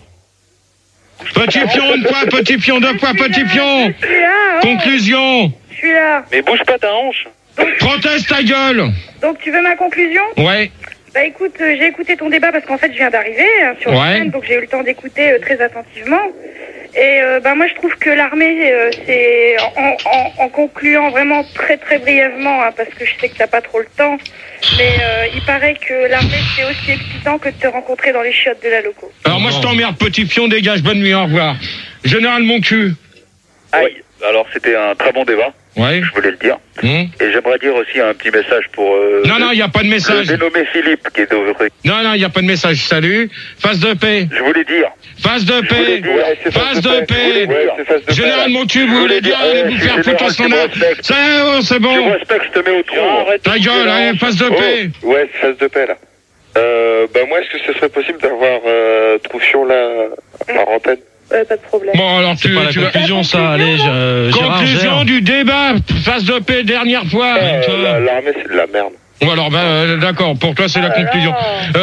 Petit pion une fois, petit pion deux fois, petit pion. Je suis là, oh, Conclusion. je suis là. Mais bouge pas ta hanche. Proteste ta gueule. Donc tu veux ma conclusion? Ouais. Bah écoute, euh, j'ai écouté ton débat parce qu'en fait je viens d'arriver hein, sur Ouais. la scène, donc j'ai eu le temps d'écouter euh, très attentivement. Et euh, bah moi je trouve que l'armée, euh, c'est en, en, en concluant vraiment très très brièvement, hein, parce que je sais que t'as pas trop le temps, mais euh, il paraît que l'armée c'est aussi excitant que de te rencontrer dans les chiottes de la loco. Alors moi je t'emmerde, petit pion, dégage, bonne nuit, au revoir. Général mon cul. Aïe. Alors, c'était un très bon débat, Ouais. je voulais le dire. Hum. Et j'aimerais dire aussi un petit message pour... Euh, Non, non, il n'y a pas de message. le dénommé Philippe, qui est de... Non, non, il n'y a pas de message. Salut. Face de paix. Je voulais dire... Phase de paix. Ouais, phase de paix. Ouais, Général Montu, vous voulez dire, allez vous faire foutre au standard. Ça, c'est bon. Tu respectes, je te mets au trou. Ta gueule, allez, phase de paix. Oh, ouais, phase de paix, là. Euh, bah, moi, est-ce que ce serait possible d'avoir, euh, Troufion, là, par antenne? Ouais, pas de problème. Bon, alors tu, c'est pas la tu conclusion, ça, allez, euh, conclusion Gérard, du débat, phase de paix, dernière fois. Euh, L'armée, c'est de la merde. Bon, alors, bah, euh, d'accord, pour toi, c'est la conclusion.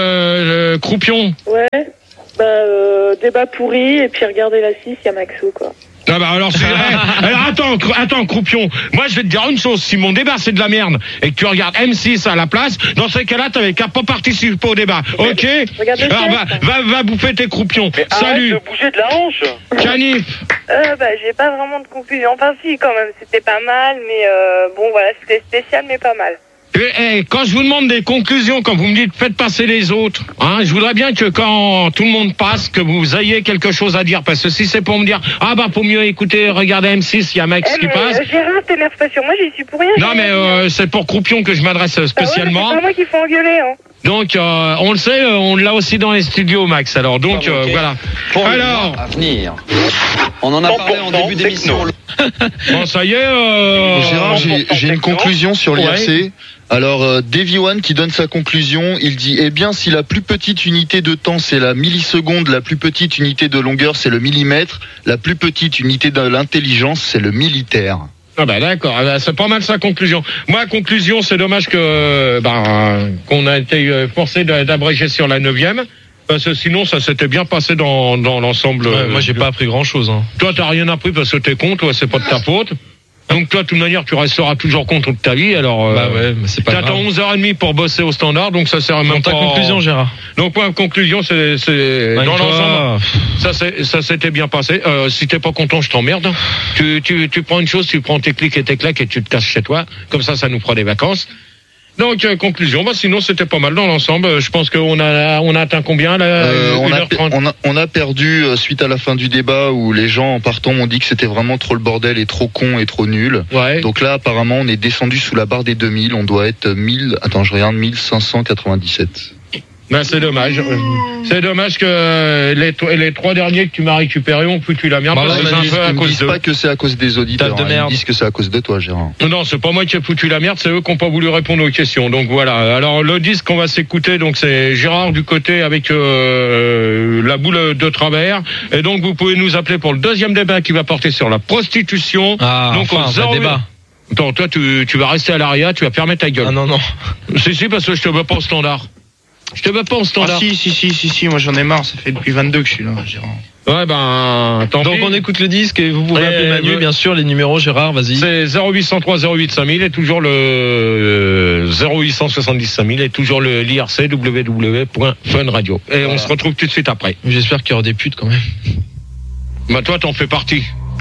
Euh, euh, Croupion. Ouais. Bah, euh, débat pourri, et puis regardez la six, il y a Maxou, quoi. Ah bah alors, c'est eh, alors attends, attends, Croupion. Moi, je vais te dire une chose. Si mon débat, c'est de la merde, et que tu regardes M six à la place, dans ces cas-là, t'avais qu'à pas participer au débat. Mais, ok? Alors, va, va, va bouffer tes croupions. Mais salut. arrête de bouger de la hanche. Canif. Euh, bah, j'ai pas vraiment de conclusion. Enfin, si, quand même, c'était pas mal, mais euh, bon, voilà, c'était spécial, mais pas mal. Et, et, quand je vous demande des conclusions, quand vous me dites faites passer les autres, hein, je voudrais bien que quand tout le monde passe, que vous ayez quelque chose à dire. Parce que si c'est pour me dire, ah bah pour mieux écouter, regardez M six, il y a Max Eh, qui mais, passe. euh, Gérard, t'énerve pas sur moi, j'y suis pour rien. Non mais euh, c'est pour Croupion que je m'adresse spécialement. Ah ouais, c'est pas moi qui faut engueuler, hein. Donc euh, on le sait, on l'a aussi dans les studios, Max. Alors donc euh, voilà. Pour Alors à venir. On en a parlé en début d'émission. Bon, ça y est. Euh... Gérard, j'ai, j'ai une conclusion sur l'I R C. Ouais. Alors, euh, Davy One qui donne sa conclusion, il dit, eh bien, si la plus petite unité de temps c'est la milliseconde, la plus petite unité de longueur c'est le millimètre, la plus petite unité de l'intelligence c'est le militaire. Ah bah d'accord, ah bah c'est pas mal sa conclusion. Moi, conclusion, c'est dommage que bah, qu'on a été forcé d'abréger sur la neuvième. Parce que sinon, ça s'était bien passé dans, dans l'ensemble. Ouais, moi, j'ai pas appris grand chose. Hein. Toi, t'as rien appris parce que t'es con, toi, c'est pas de ta faute. Donc toi, de toute manière, tu resteras toujours contre toute ta vie. Alors, bah ouais, mais c'est pas grave. T'attends onze heures trente pour bosser au standard, donc ça sert même donc, pas. ta conclusion, Gérard. Donc, moi, conclusion, c'est, c'est bah, dans l'ensemble. Toi... Ça, c'est, ça s'était bien passé. Euh, si t'es pas content, je t'emmerde. Tu, tu, tu prends une chose, tu prends tes clics et tes claques et tu te casses chez toi. Comme ça, ça nous fera des vacances. Donc euh, conclusion, bah sinon c'était pas mal dans l'ensemble. Je pense qu'on a on a atteint combien là euh, on, a, on a on a perdu euh, suite à la fin du débat où les gens en partant m'ont dit que c'était vraiment trop le bordel et trop con et trop nul. Ouais. Donc là apparemment on est descendu sous la barre des deux mille, on doit être mille. Attends, je regarde mille cinq cent quatre-vingt-dix-sept. Ben c'est dommage. C'est dommage que les, les trois derniers que tu m'as récupérés ont foutu la merde. Bah, parce que ils c'est un disent, peu à ils cause disent d'eux. pas que c'est à cause des auditeurs. de Hein, ils disent que c'est à cause de toi, Gérard. Non, c'est pas moi qui ai foutu la merde, c'est eux qui n'ont pas voulu répondre aux questions. Donc voilà. Alors le disque qu'on va s'écouter, donc c'est Gérard du côté avec euh, la boule de travers. Et donc vous pouvez nous appeler pour le deuxième débat qui va porter sur la prostitution. Ah, donc enfin, au zéro... débat. Attends, toi tu, tu vas rester à l'arrière, tu vas fermer ta gueule. Ah non non. Si si, parce que je te veux pas au standard. Je te veux pas au standard. Ah si, si, si, si, si, moi j'en ai marre, ça fait depuis vingt-deux que je suis là, Gérard. Ouais, ben, tant Donc pis. on écoute le disque et vous pouvez Et appeler Manu, le... bien sûr, les numéros, Gérard, vas-y. C'est zéro huit cent trois zéro huit cinq mille et toujours le euh, zéro huit cent soixante-dix cinq mille et toujours le l'I R C w w w point fun radio. Et voilà. On se retrouve tout de suite après. J'espère qu'il y aura des putes quand même. Bah toi, t'en fais partie.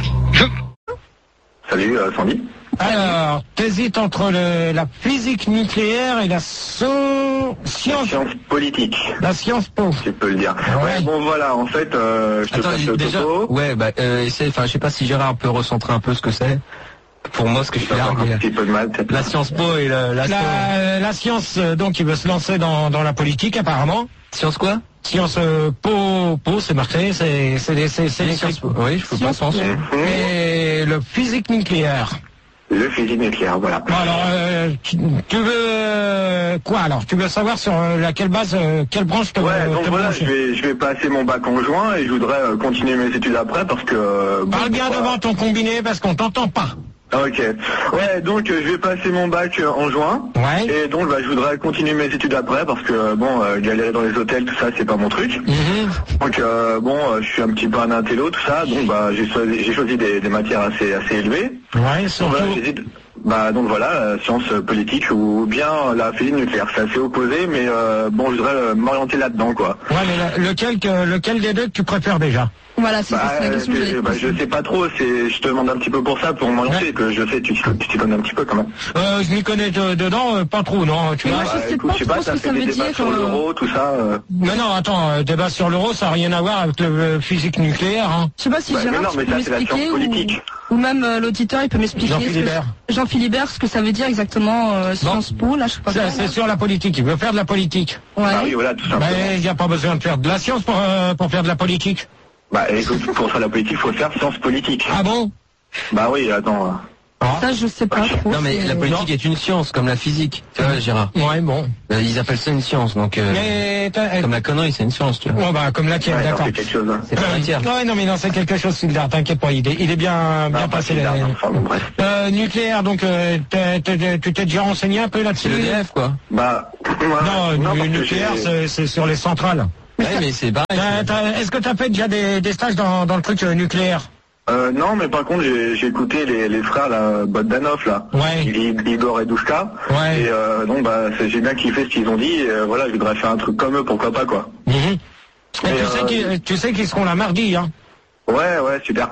Salut, euh, Sandy. Alors, t'hésites entre le, la physique nucléaire et la so... science... Science politique. La science po. Tu peux le dire. Ouais. Ouais, bon voilà, en fait, euh, je te Attends, passe le déjà, topo. ouais, bah, euh, essaie, enfin, je sais pas si Gérard peut recentrer un peu ce que c'est. Pour moi, ce que je fais là, un petit peu de mal, peut-être. la science po et la, la, La, la science, euh, donc, il veut se lancer dans, dans la politique, apparemment. science quoi? Science euh, po, po, c'est marqué, c'est, c'est, c'est, c'est, c'est les sciences po. Oui, je peux pas penser. Et le physique nucléaire. Le physique nucléaire, voilà. Bon, alors, euh, tu, tu veux euh, quoi alors? Tu veux savoir sur euh, laquelle base, euh, quelle branche te Ouais, donc te voilà, brancher? je vais, je vais passer mon bac en juin et je voudrais euh, continuer mes études après parce que... Euh, Parle bon, bien voilà. devant ton combiné parce qu'on t'entend pas. Ok. Ouais, donc euh, je vais passer mon bac euh, en juin. Ouais. Et donc bah, je voudrais continuer mes études après parce que euh, bon, euh, galérer dans les hôtels, tout ça, c'est pas mon truc. Mm-hmm. Donc euh, bon, euh, je suis un petit peu un intello, tout ça. Donc bah j'ai choisi, j'ai choisi des, des matières assez assez élevées. Ouais, Donc, surtout. voilà, j'hésite. Bah donc voilà, euh, sciences politiques ou bien la physique nucléaire, c'est assez opposé, mais euh, bon, je voudrais euh, m'orienter là-dedans, quoi. Ouais, mais le- lequel, que, lequel des deux que tu préfères déjà? Voilà, c'est Bah, ça, c'est la question que euh, j'allais te bah, poser. je sais pas trop, c'est, je te demande un petit peu pour ça, pour m'orienter, Ouais. que je sais, tu tu t'y connais un petit peu quand même. Euh, je m'y connais de- dedans, euh, pas trop, non, tu Mais vois. moi, je sais écoute, pas je sais trop pas, ce ça que fait ça des veut débats dire. sur euh, l'euro, tout ça. euh. Mais non, attends, euh, débat sur l'euro, ça n'a rien à voir avec le euh, physique nucléaire, hein. Je sais pas si Bah, mais Gérard non, tu mais peux ça, c'est la m'expliquer science politique. ou, ou même euh, l'auditeur il peut m'expliquer. Jean ce que- Philibert. Jean Philibert, ce que ça veut dire exactement euh, Sciences Po, là je sais pas. C'est quoi, c'est là. sur la politique, il veut faire de la politique. Ouais. Ah oui, voilà, tout simplement. Mais il n'y a pas besoin de faire de la science pour, euh, pour faire de la politique. Bah écoute, pour faire la politique, faut faire science politique. Ah bon? Bah oui, attends. Ça, je sais pas trop. Non, mais la politique est une science, comme la physique. Tu vois, Gérard? Ouais, bon. Euh, Ils appellent ça une science, donc... Euh, Mais t'as- comme la connerie, c'est une science, tu vois. Ouais, bah, comme la tienne, Ouais, non, d'accord. c'est quelque chose. Hein. C'est pas matière. Ouais, non, mais non, c'est quelque chose, Sylvain, t'inquiète pas, il est, il est bien, bien Ah, passé. pas la- bizarre, enfin, bon, bref. Euh, nucléaire, donc, euh, t'es- t'es- tu t'es déjà renseigné un peu là-dessus? C'est l'E D F, quoi. Bah, ouais, Non, parce nu- que nucléaire, j'ai- c'est c'est sur les centrales. Ouais, mais c'est pareil. T'as- t'as- Est-ce que t'as fait déjà des, des stages dans, dans le truc euh, nucléaire? Euh, non, mais par contre, j'ai j'ai écouté les, les frères, là, Bogdanov, là. Ouais. I- Igor et Douchka. Ouais. Et euh, donc, bah, c'est- j'ai bien kiffé ce qu'ils ont dit. Et, euh, voilà, je voudrais faire un truc comme eux, pourquoi pas, quoi. Mhm. Et Et, tu, euh, sais qu'ils, tu sais qu'ils seront là mardi, hein? Ouais, ouais, super.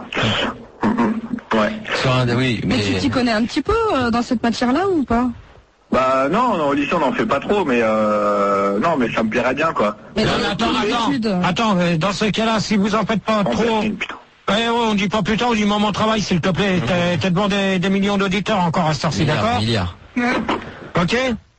Mhm. Ouais. Sur un- oui, Mais mais... tu t'y connais un petit peu euh, dans cette matière-là ou pas? Bah non, non, au lycée on n'en fait pas trop, mais euh, non, mais ça me plairait bien, quoi. Mais Non, dans mais les attends, études. attends, attends, euh, dans ce cas-là, si vous en faites pas On trop... fait une, putain. Ouais, ouais, on dit pas plus tard, on dit moment travail, s'il te plaît. T'es t'es devant des, des millions d'auditeurs encore à cette heure-ci, Milliards, d'accord? milliards. Ok?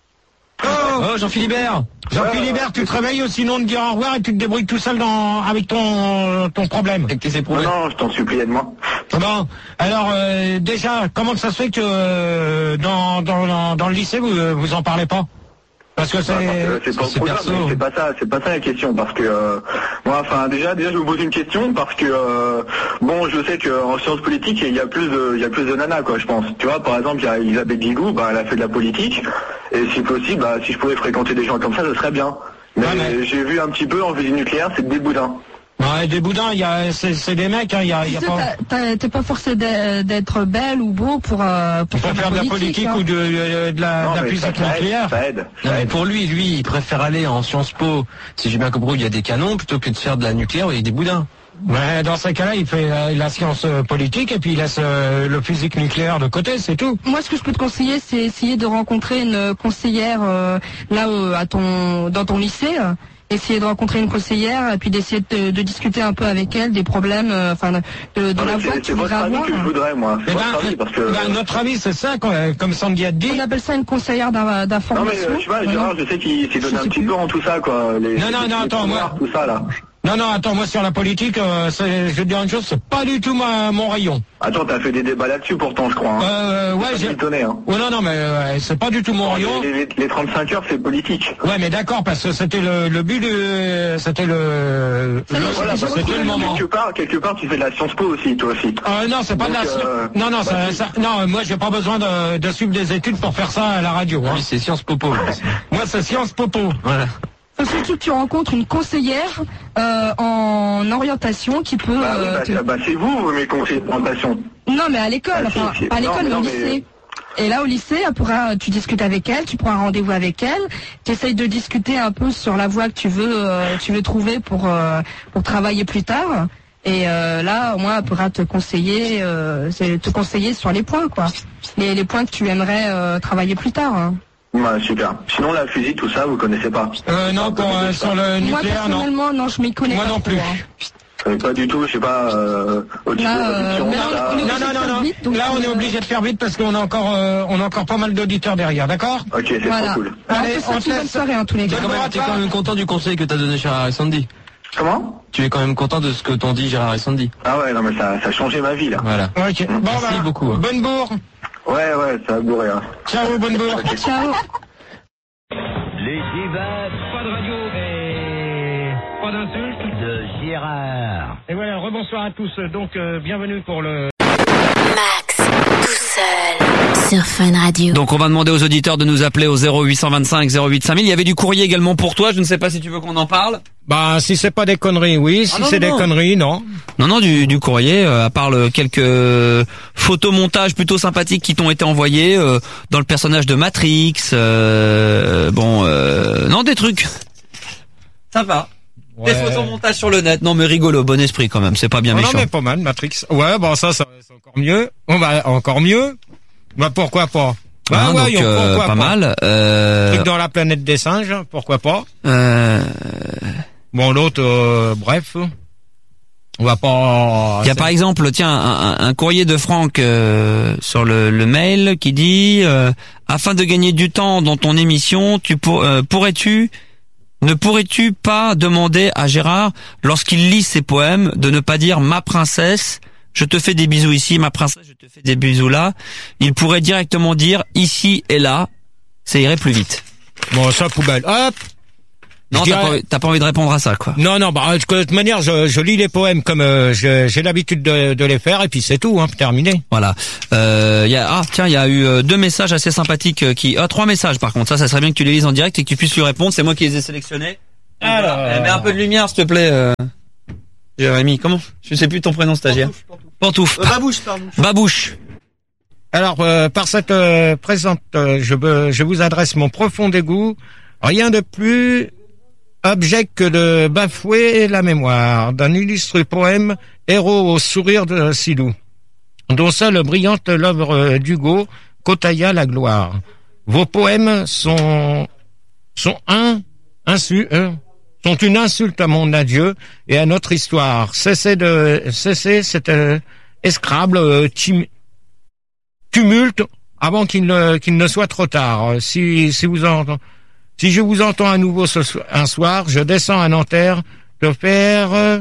Oh, Oh, Jean-Philibert! Jean-Philibert, tu te réveilles ou sinon de dire au revoir et tu te débrouilles tout seul dans, avec ton, ton problème. Avec tes Non, éprouves. non, je t'en supplie, aide-moi. Bon, alors euh, déjà, comment ça se fait que euh, dans, dans, dans, dans le lycée, vous, euh, vous en parlez pas? Parce que c'est... Euh, c'est pas, c'est le programme, perso. mais c'est pas ça, c'est pas ça la question, parce que euh, moi, enfin, déjà, déjà, je vous pose une question parce que euh, bon, je sais qu'en sciences politiques, il y a plus de, il y a plus de nanas, quoi, je pense. Tu vois, par exemple, il y a Elisabeth Guigou, bah, elle a fait de la politique, et si possible, bah, si je pouvais fréquenter des gens comme ça, ce serait bien. Mais Ouais, mais- j'ai vu un petit peu en physique nucléaire, c'est des boudins. Ouais, des boudins, il y a, c'est, c'est des mecs, hein, il y a, il Tu y a sais, pas... t'as- t'as- t'es pas forcé d'e- d'être belle ou beau pour, euh, pour Pour faire de la politique hein. ou de, de, de la, Non, de la mais puissance ça, ça aide, nucléaire. ça aide. Non, mais pour lui, lui, il préfère aller en Sciences Po, si j'ai bien compris, où il y a des canons, plutôt que de faire de la nucléaire où il y a des boudins. Ouais, dans ces cas-là, il fait euh, la science euh, politique et puis il laisse euh, le physique nucléaire de côté, c'est tout. Moi, ce que je peux te conseiller, c'est essayer de rencontrer une conseillère euh, là euh, à ton dans ton lycée. euh, Essayer de rencontrer une conseillère et puis d'essayer de, de discuter un peu avec elle des problèmes, euh, enfin de, de, de Non, la mais voix c'est que c'est tu votre voudrais avis avoir. que je voudrais, moi. C'est Eh votre ben, avis, parce que... ben, notre avis, c'est ça, quoi, comme Sandy a dit. On appelle ça une conseillère d'in- Non mais d'information. euh, tu vois, Gérard, je sais qu'il s'est donné un petit peu en tout ça, quoi. Les, Non, non, les- non, les attends, moi- pouvoirs, tout ça, là. Non, non, attends, moi sur la politique, euh, c'est- je vais te dire une chose, c'est pas du tout ma, mon rayon. Attends, t'as fait des débats là-dessus pourtant, je crois. Hein. Euh, ouais, Ça j'ai... m'étonnait, hein. Oh, non, non, mais euh, c'est pas du tout mon rayon. Les, les, les trente-cinq heures, c'est politique. Ouais, mais d'accord, parce que c'était le, le but de... C'était le... Ça y est, le- Voilà, parce que c'était le moment. quelque part, quelque part, tu fais de la Sciences Po aussi, toi aussi. Euh, non, c'est pas de la... Donc, euh, Non, non, ça, bah, ça- non, moi j'ai pas besoin de, de suivre des études pour faire ça à la radio. Hein. Lui, c'est Sciences Popo. Moi, c'est Sciences Popo. Voilà. Faut surtout que tu rencontres une conseillère euh, en orientation qui peut. Bah, oui, euh, bah, te- ça- bah, c'est vous, mes conseillers de présentation. Non, mais à l'école, Ah, si, enfin, si. pas à Non, l'école, mais mais au non, mais- lycée. Et là, au lycée, elle pourra, tu discutes avec elle, tu prends un rendez-vous avec elle, tu essayes de discuter un peu sur la voie que tu veux, euh, tu veux trouver pour euh, pour travailler plus tard. Et euh, là, au moins, elle pourra te conseiller, euh, c'est te conseiller sur les points, quoi. Les, les points que tu aimerais euh, travailler plus tard. hein. Ouais, super. Sinon, la fusil, tout ça, vous connaissez pas. Euh, non, pour, euh, sur le Moi, nucléaire, non. personnellement, non, je m'y connais Moi pas non trop, plus. hein. Euh, Pas du tout, je sais pas, euh, au-dessus Là, de euh, réduction, mais là, ça... on est Non, obligé non, de non, faire non. vite, donc, Là, on est euh, obligé de faire vite parce qu'on a encore, euh, on a encore pas mal d'auditeurs derrière, d'accord? Ok, c'est Voilà. trop cool. Alors, Allez, on te souhaite on te une bonne laisse. soirée, en tous les cas. T'es quand, même- t'es quand même content du conseil que t'as donné Gérard et Sandy. Comment? Tu es quand même content de ce que t'ont dit Gérard et Sandy. Ah ouais, non mais ça, ça a changé ma vie, là. Voilà. Ok. Bon, Merci bah, beaucoup, hein. bonne bourre. Ouais, ouais, ça a bourré, hein. Ciao, bonne bourre. Ciao. Les débats Pas de radio et pas d'insultes. de Gérard. Et voilà, rebonsoir à tous. Donc, euh, bienvenue pour le... Max, tout seul, sur Fun Radio. Donc on va demander aux auditeurs de nous appeler au zéro huit cent vingt-cinq zéro huit cinq mille. Il y avait du courrier également pour toi, je ne sais pas si tu veux qu'on en parle. Bah, si c'est pas des conneries, oui. Si Ah non, c'est non, des non. conneries, non. Non, non, du, du courrier, euh, à part le, quelques photomontages plutôt sympathiques qui t'ont été envoyés euh, dans le personnage de Matrix. Euh, bon, euh, non, des trucs. Ça va. Ouais. Des photomontages sur le net. Non, mais rigolo, bon esprit quand même, c'est pas bien Oh, méchant. non, mais pas mal, Matrix. Ouais, bon, ça, ça c'est encore mieux. On va encore mieux. Bah, pourquoi pas? Bah, Hein, ouais, donc, yo, euh, pourquoi pas mal. Euh, Truc dans la planète des singes, pourquoi pas? euh, Bon, l'autre, euh, bref. On va pas... Il y a par exemple, tiens, un, un courrier de Franck euh, sur le, le mail qui dit euh, afin de gagner du temps dans ton émission, tu pour, euh, pourrais-tu Ne pourrais-tu pas demander à Gérard, lorsqu'il lit ses poèmes, de ne pas dire ma princesse, je te fais des bisous ici, ma princesse, je te fais des bisous là. Il pourrait directement dire ici et là, ça irait plus vite. Bon, ça poubelle. Hop. Non, Je t'as dirais- pas, t'as pas envie de répondre à ça, quoi. Non, non, bah, de toute manière, je, je lis les poèmes comme euh, je- j'ai l'habitude de, de les faire, et puis c'est tout, hein, terminé. Voilà. Euh, y a, ah, tiens, il y a eu euh, deux messages assez sympathiques euh, qui, ah, trois messages par contre. Ça, ça serait bien que tu les lises en direct et que tu puisses lui répondre. C'est moi qui les ai sélectionnés. Alors, Eh, mets un peu de lumière, s'il te plaît. Euh... Jérémy, comment? Je sais plus ton prénom, stagiaire. Pantouf. Euh, Babouche, pardon. Babouche. Alors, euh, par cette euh, présente, euh, je, me- je vous adresse mon profond dégoût. Rien de plus abject que de bafouer la mémoire d'un illustre poème, héros au sourire de si doux, dont seule brillante l'œuvre d'Hugo côtoya la gloire. Vos poèmes sont sont un insu, euh, sont une insulte à mon adieu et à notre histoire. Cessez de cessez cet euh, escrable euh, tim- tumulte avant qu'il ne qu'il ne soit trop tard. Si si vous entendez Si je vous entends à nouveau ce so- un soir, je descends à Nanterre te faire euh,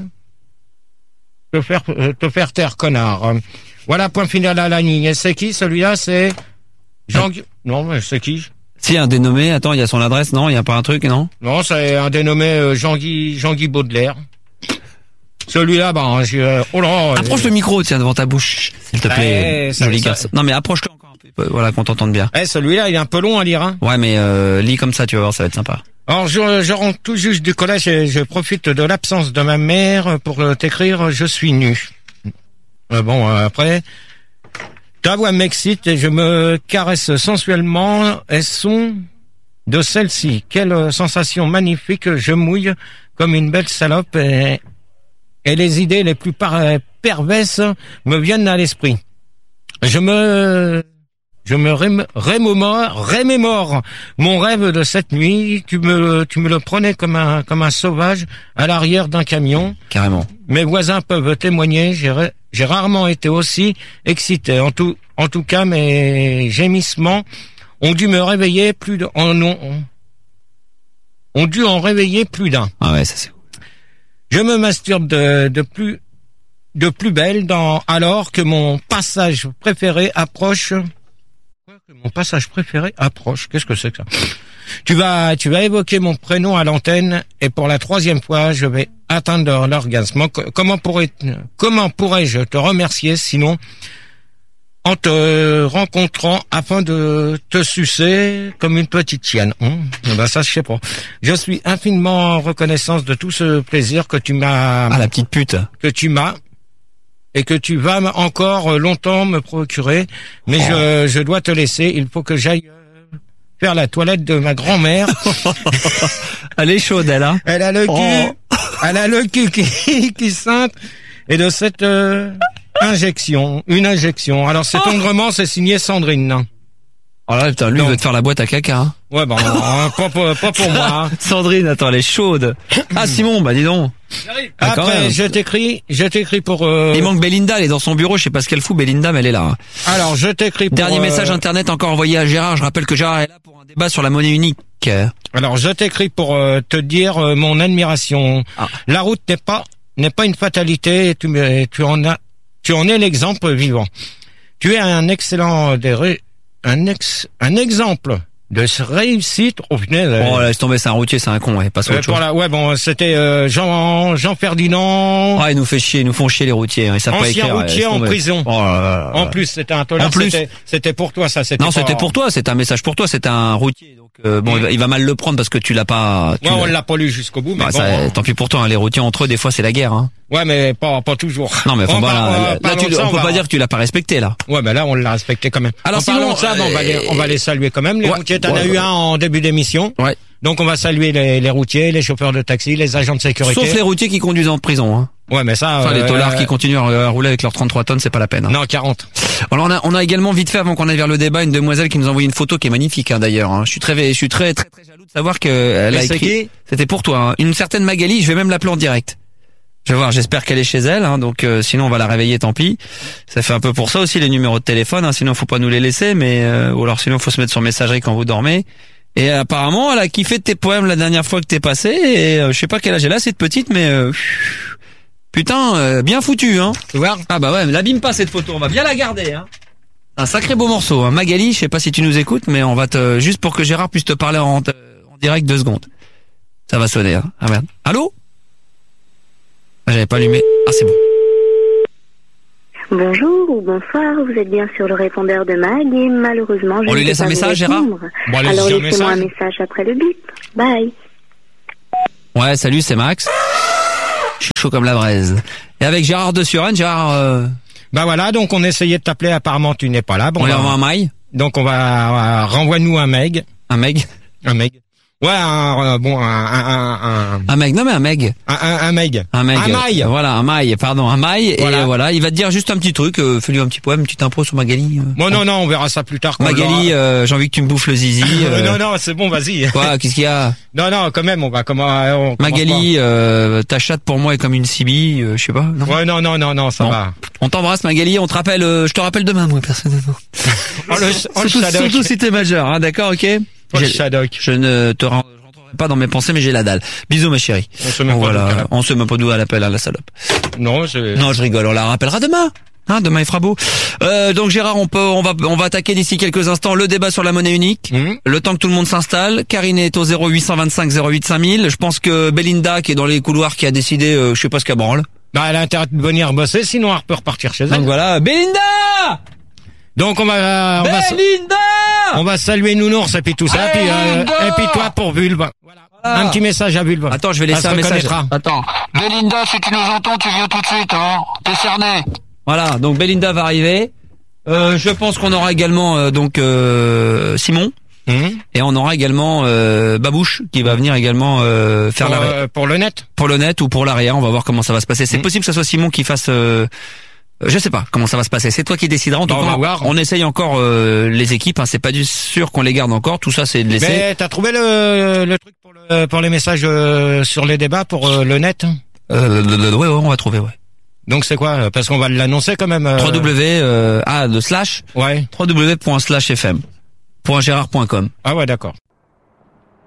te faire euh, te faire taire, connard. Euh, Voilà, point final à la ligne. Et c'est qui celui-là? C'est Jean. Gu- Non, mais c'est qui? Si, un dénommé, attends, il y a son adresse, non? Il y a pas un truc, non? Non, c'est un dénommé euh, Jean-Guy Jean-Guy Baudelaire. Celui-là, ben, je, euh, oh là. Approche le micro, tiens, devant ta bouche, s'il te plaît. Eh, ça- joli ça- garçon. Non, mais approche-le encore un peu, voilà, qu'on t'entende bien. Eh, celui-là, il est un peu long à lire, hein. Ouais, mais euh, lis comme ça, tu vas voir, ça va être sympa. Alors, je, je rentre tout juste du collège et je profite de l'absence de ma mère pour euh, t'écrire « Je suis nu ». Euh, bon, euh, après, ta voix m'excite et je me caresse sensuellement et son de celle-ci. Quelle euh, sensation magnifique, je mouille comme une belle salope et, et les idées les plus par- perverses me viennent à l'esprit. Je me... Je me rém- rémémore, rémémore mon rêve de cette nuit. Tu me, tu me le prenais comme un, comme un sauvage à l'arrière d'un camion. Carrément. Mes voisins peuvent témoigner. J'ai, ra- j'ai rarement été aussi excité. En tout, en tout cas, mes gémissements ont dû me réveiller plus de, en, ont, ont dû en réveiller plus d'un. Ah ouais, ça c'est. Je me masturbe de, de plus, de plus belle dans, alors que mon passage préféré approche. Mon passage préféré approche. Qu'est-ce que c'est que ça? Tu vas, tu vas évoquer mon prénom à l'antenne et pour la troisième fois, je vais atteindre l'orgasme. Co- Comment pourrais, comment pourrais-je te remercier sinon en te rencontrant afin de te sucer comme une petite chienne? Hum, eh ben ça, je sais pas. Je suis infiniment reconnaissant de tout ce plaisir que tu m'as. Ah, la petite pute. Que tu m'as. Et que tu vas m- encore longtemps me procurer, mais Oh. je, je dois te laisser. Il faut que j'aille euh, faire la toilette de ma grand-mère. Elle est chaude, elle, hein. Elle a le cul, Oh. elle a le cul qui, qui sainte. Et de cette euh, injection, une injection. Alors c'est tendrement, c'est signé Sandrine. Oh là, putain, lui, il veut te faire la boîte à caca, hein. Ouais, bon, euh, pas, pour, pas pour moi. hein. Sandrine, attends, elle est chaude. Ah, Simon, bah dis donc. Ah, quand Après, même. je t'écris, je t'écris pour. Euh... Il manque Belinda, elle est dans son bureau, je sais pas ce qu'elle fout, Belinda, mais elle est là. hein. Alors, je t'écris pour. Dernier euh, message internet encore envoyé à Gérard. Je rappelle que Gérard est là pour un débat sur la monnaie unique. Alors, je t'écris pour euh, te dire euh, mon admiration. Ah. La route n'est pas n'est pas une fatalité. Et tu me- tu en as tu en es l'exemple vivant. Tu es un excellent des ré- un ex un exemple de ce réussite au final. Oh, laisse tomber, c'est un routier, c'est un con, ouais, passe à Euh, autre chose. pour la- ouais, bon, c'était euh, Jean Jean Ferdinand. Ah, ils nous fait chier, ils nous font chier les routiers, hein, ils savent pas Ancien écrire. routier laisse en tomber. prison. Oh là là là. En plus, c'était un tolère. En plus. C'était c'était pour toi, ça. C'était Non, pas- c'était pour toi, c'est un message pour toi, c'est un routier. Donc euh, bon, il, va, il va mal le prendre parce que tu l'as pas. Tu Ouais, on l'as- l'a pas lu jusqu'au bout, mais Bah, bon. ça, tant pis pour toi, hein, les routiers entre eux, des fois c'est la guerre. Hein. Ouais, mais pas pas toujours. Non, mais faut On pas, parle- là, euh, là, parlons tu, de ça, on peut va- pas dire que tu l'as pas respecté là. Ouais, ben là, on l'a respecté quand même. Alors en parlant sinon, de ça, ben, on, va euh, les, on va les saluer quand même. Les ouais, routiers, t'en ouais, as eu ouais. un en début d'émission. Ouais. Donc on va saluer les, les routiers, les chauffeurs de taxi, les agents de sécurité. Sauf les routiers qui conduisent en prison. Hein. Ouais, mais ça. Enfin, les euh, taulards qui continuent à rouler avec leurs trente-trois tonnes, c'est pas la peine. Hein. Non, quarante. Alors on a, on a également vite fait avant qu'on aille vers le débat une demoiselle qui nous a envoyé une photo qui est magnifique hein, d'ailleurs. Hein. Je suis très, je suis très, très, très jaloux de savoir que elle Mais a c'est écrit. qui C'était pour toi. Hein. Une certaine Magali. Je vais même l'appeler en direct. Je vais voir. J'espère qu'elle est chez elle. Hein, donc euh, sinon on va la réveiller. Tant pis. Ça fait un peu pour ça aussi les numéros de téléphone. Hein, sinon faut pas nous les laisser. Mais euh, ou alors sinon faut se mettre sur messagerie quand vous dormez. Et apparemment, elle a kiffé tes poèmes la dernière fois que t'es passé. Et euh, je sais pas quel âge elle a, cette petite, mais euh, putain, euh, bien foutu, hein. Tu vois? Ah bah ouais, mais l'abîme pas cette photo. On va bien la garder, hein. Un sacré beau morceau, hein. Magali, je sais pas si tu nous écoutes, mais on va te juste pour que Gérard puisse te parler en, en direct deux secondes. Ça va sonner, hein. Ah merde. Allô? Ah, j'avais pas allumé. Ah c'est bon. Bonjour ou bonsoir, vous êtes bien sur le répondeur de Mag et malheureusement je on ne lui laisse peux un pas message, vous Gérard répondre. Bon, alors laissez-moi un message après le bip. Bye. Ouais, salut, c'est Max. Je suis chaud comme la braise. Et avec Gérard de Suren, Gérard... Euh... Bah voilà, donc on essayait de t'appeler, apparemment tu n'es pas là. Bon, on lui bah, envoie un mail. Donc on va... Euh, renvoie-nous un meg. Un meg Un meg. Ouais, un, euh, bon, un, un, un, un meg, non mais un meg. Un, un, un meg. Un meg. Un maille. Voilà, un maille, pardon, un maille. Voilà. Et voilà, il va te dire juste un petit truc, euh, fais-lui un petit poème, une petite impro sur Magali. Euh. Bon, non, non, on verra ça plus tard. Magali, euh, j'ai envie que tu me bouffes le zizi. Euh... non, non, c'est bon, vas-y. Quoi, qu'est-ce qu'il y a? Non, non, quand même, on va comment. On Magali, euh, ta chatte pour moi est comme une Sibi, euh, je sais pas. Non ouais, non, non, non, non, ça bon. va. On t'embrasse, Magali. On te rappelle, euh, je te rappelle demain, moi personnellement. oh, le, oh, surtout, le surtout si t'es majeur, hein, d'accord, ok. Oh, le Shadok. Je ne te rends pas dans mes pensées, mais j'ai la dalle. Bisous, ma chérie. On se met bon, pas voilà. On se met pas d'où à l'appel, hein, la salope. Non, je... Non, je rigole. On la rappellera demain. Hein, demain il fera beau. Euh, donc Gérard, on peut, on va, on va attaquer d'ici quelques instants le débat sur la monnaie unique. Mmh. Le temps que tout le monde s'installe. Karine est au zéro huit deux cinq zéro huit cinq mille. Je pense que Belinda, qui est dans les couloirs, qui a décidé, euh, je sais pas ce qu'elle branle. Bah, elle a intérêt de venir bosser, sinon elle peut repartir chez elle. Donc voilà, Belinda. Donc on va, on Belinda va, on va saluer Nounours et puis tout ça, puis, euh, et puis toi pour Vulve. Voilà. Voilà. Un petit message à Vulve. Attends, je vais laisser un message. Attends. Belinda, si tu nous entends, tu viens tout de suite, hein. T'es cerné. Voilà, donc Belinda va arriver. Euh, je pense qu'on aura également euh, donc euh, Simon. Mmh. Et on aura également euh, Babouche qui va venir également euh, faire pour, la euh, pour le net. Pour le net ou pour l'arrière, on va voir comment ça va se passer. C'est mmh. possible que ce soit Simon qui fasse. Euh, je sais pas comment ça va se passer. C'est toi qui décideras. En tout bah, cas, on, va voir. on essaye encore euh, les équipes. Hein. C'est pas du sûr qu'on les garde encore. Tout ça, c'est de laisser. Mais t'as trouvé le, le truc pour, le, pour les messages euh, sur les débats pour euh, le net. Euh, ouais, ouais, on va trouver. Ouais. Donc c'est quoi? Parce qu'on va l'annoncer quand même. Euh... trois W euh, ah de slash. Ouais. trois W point slash F M point Gérard point com. Ah ouais, d'accord.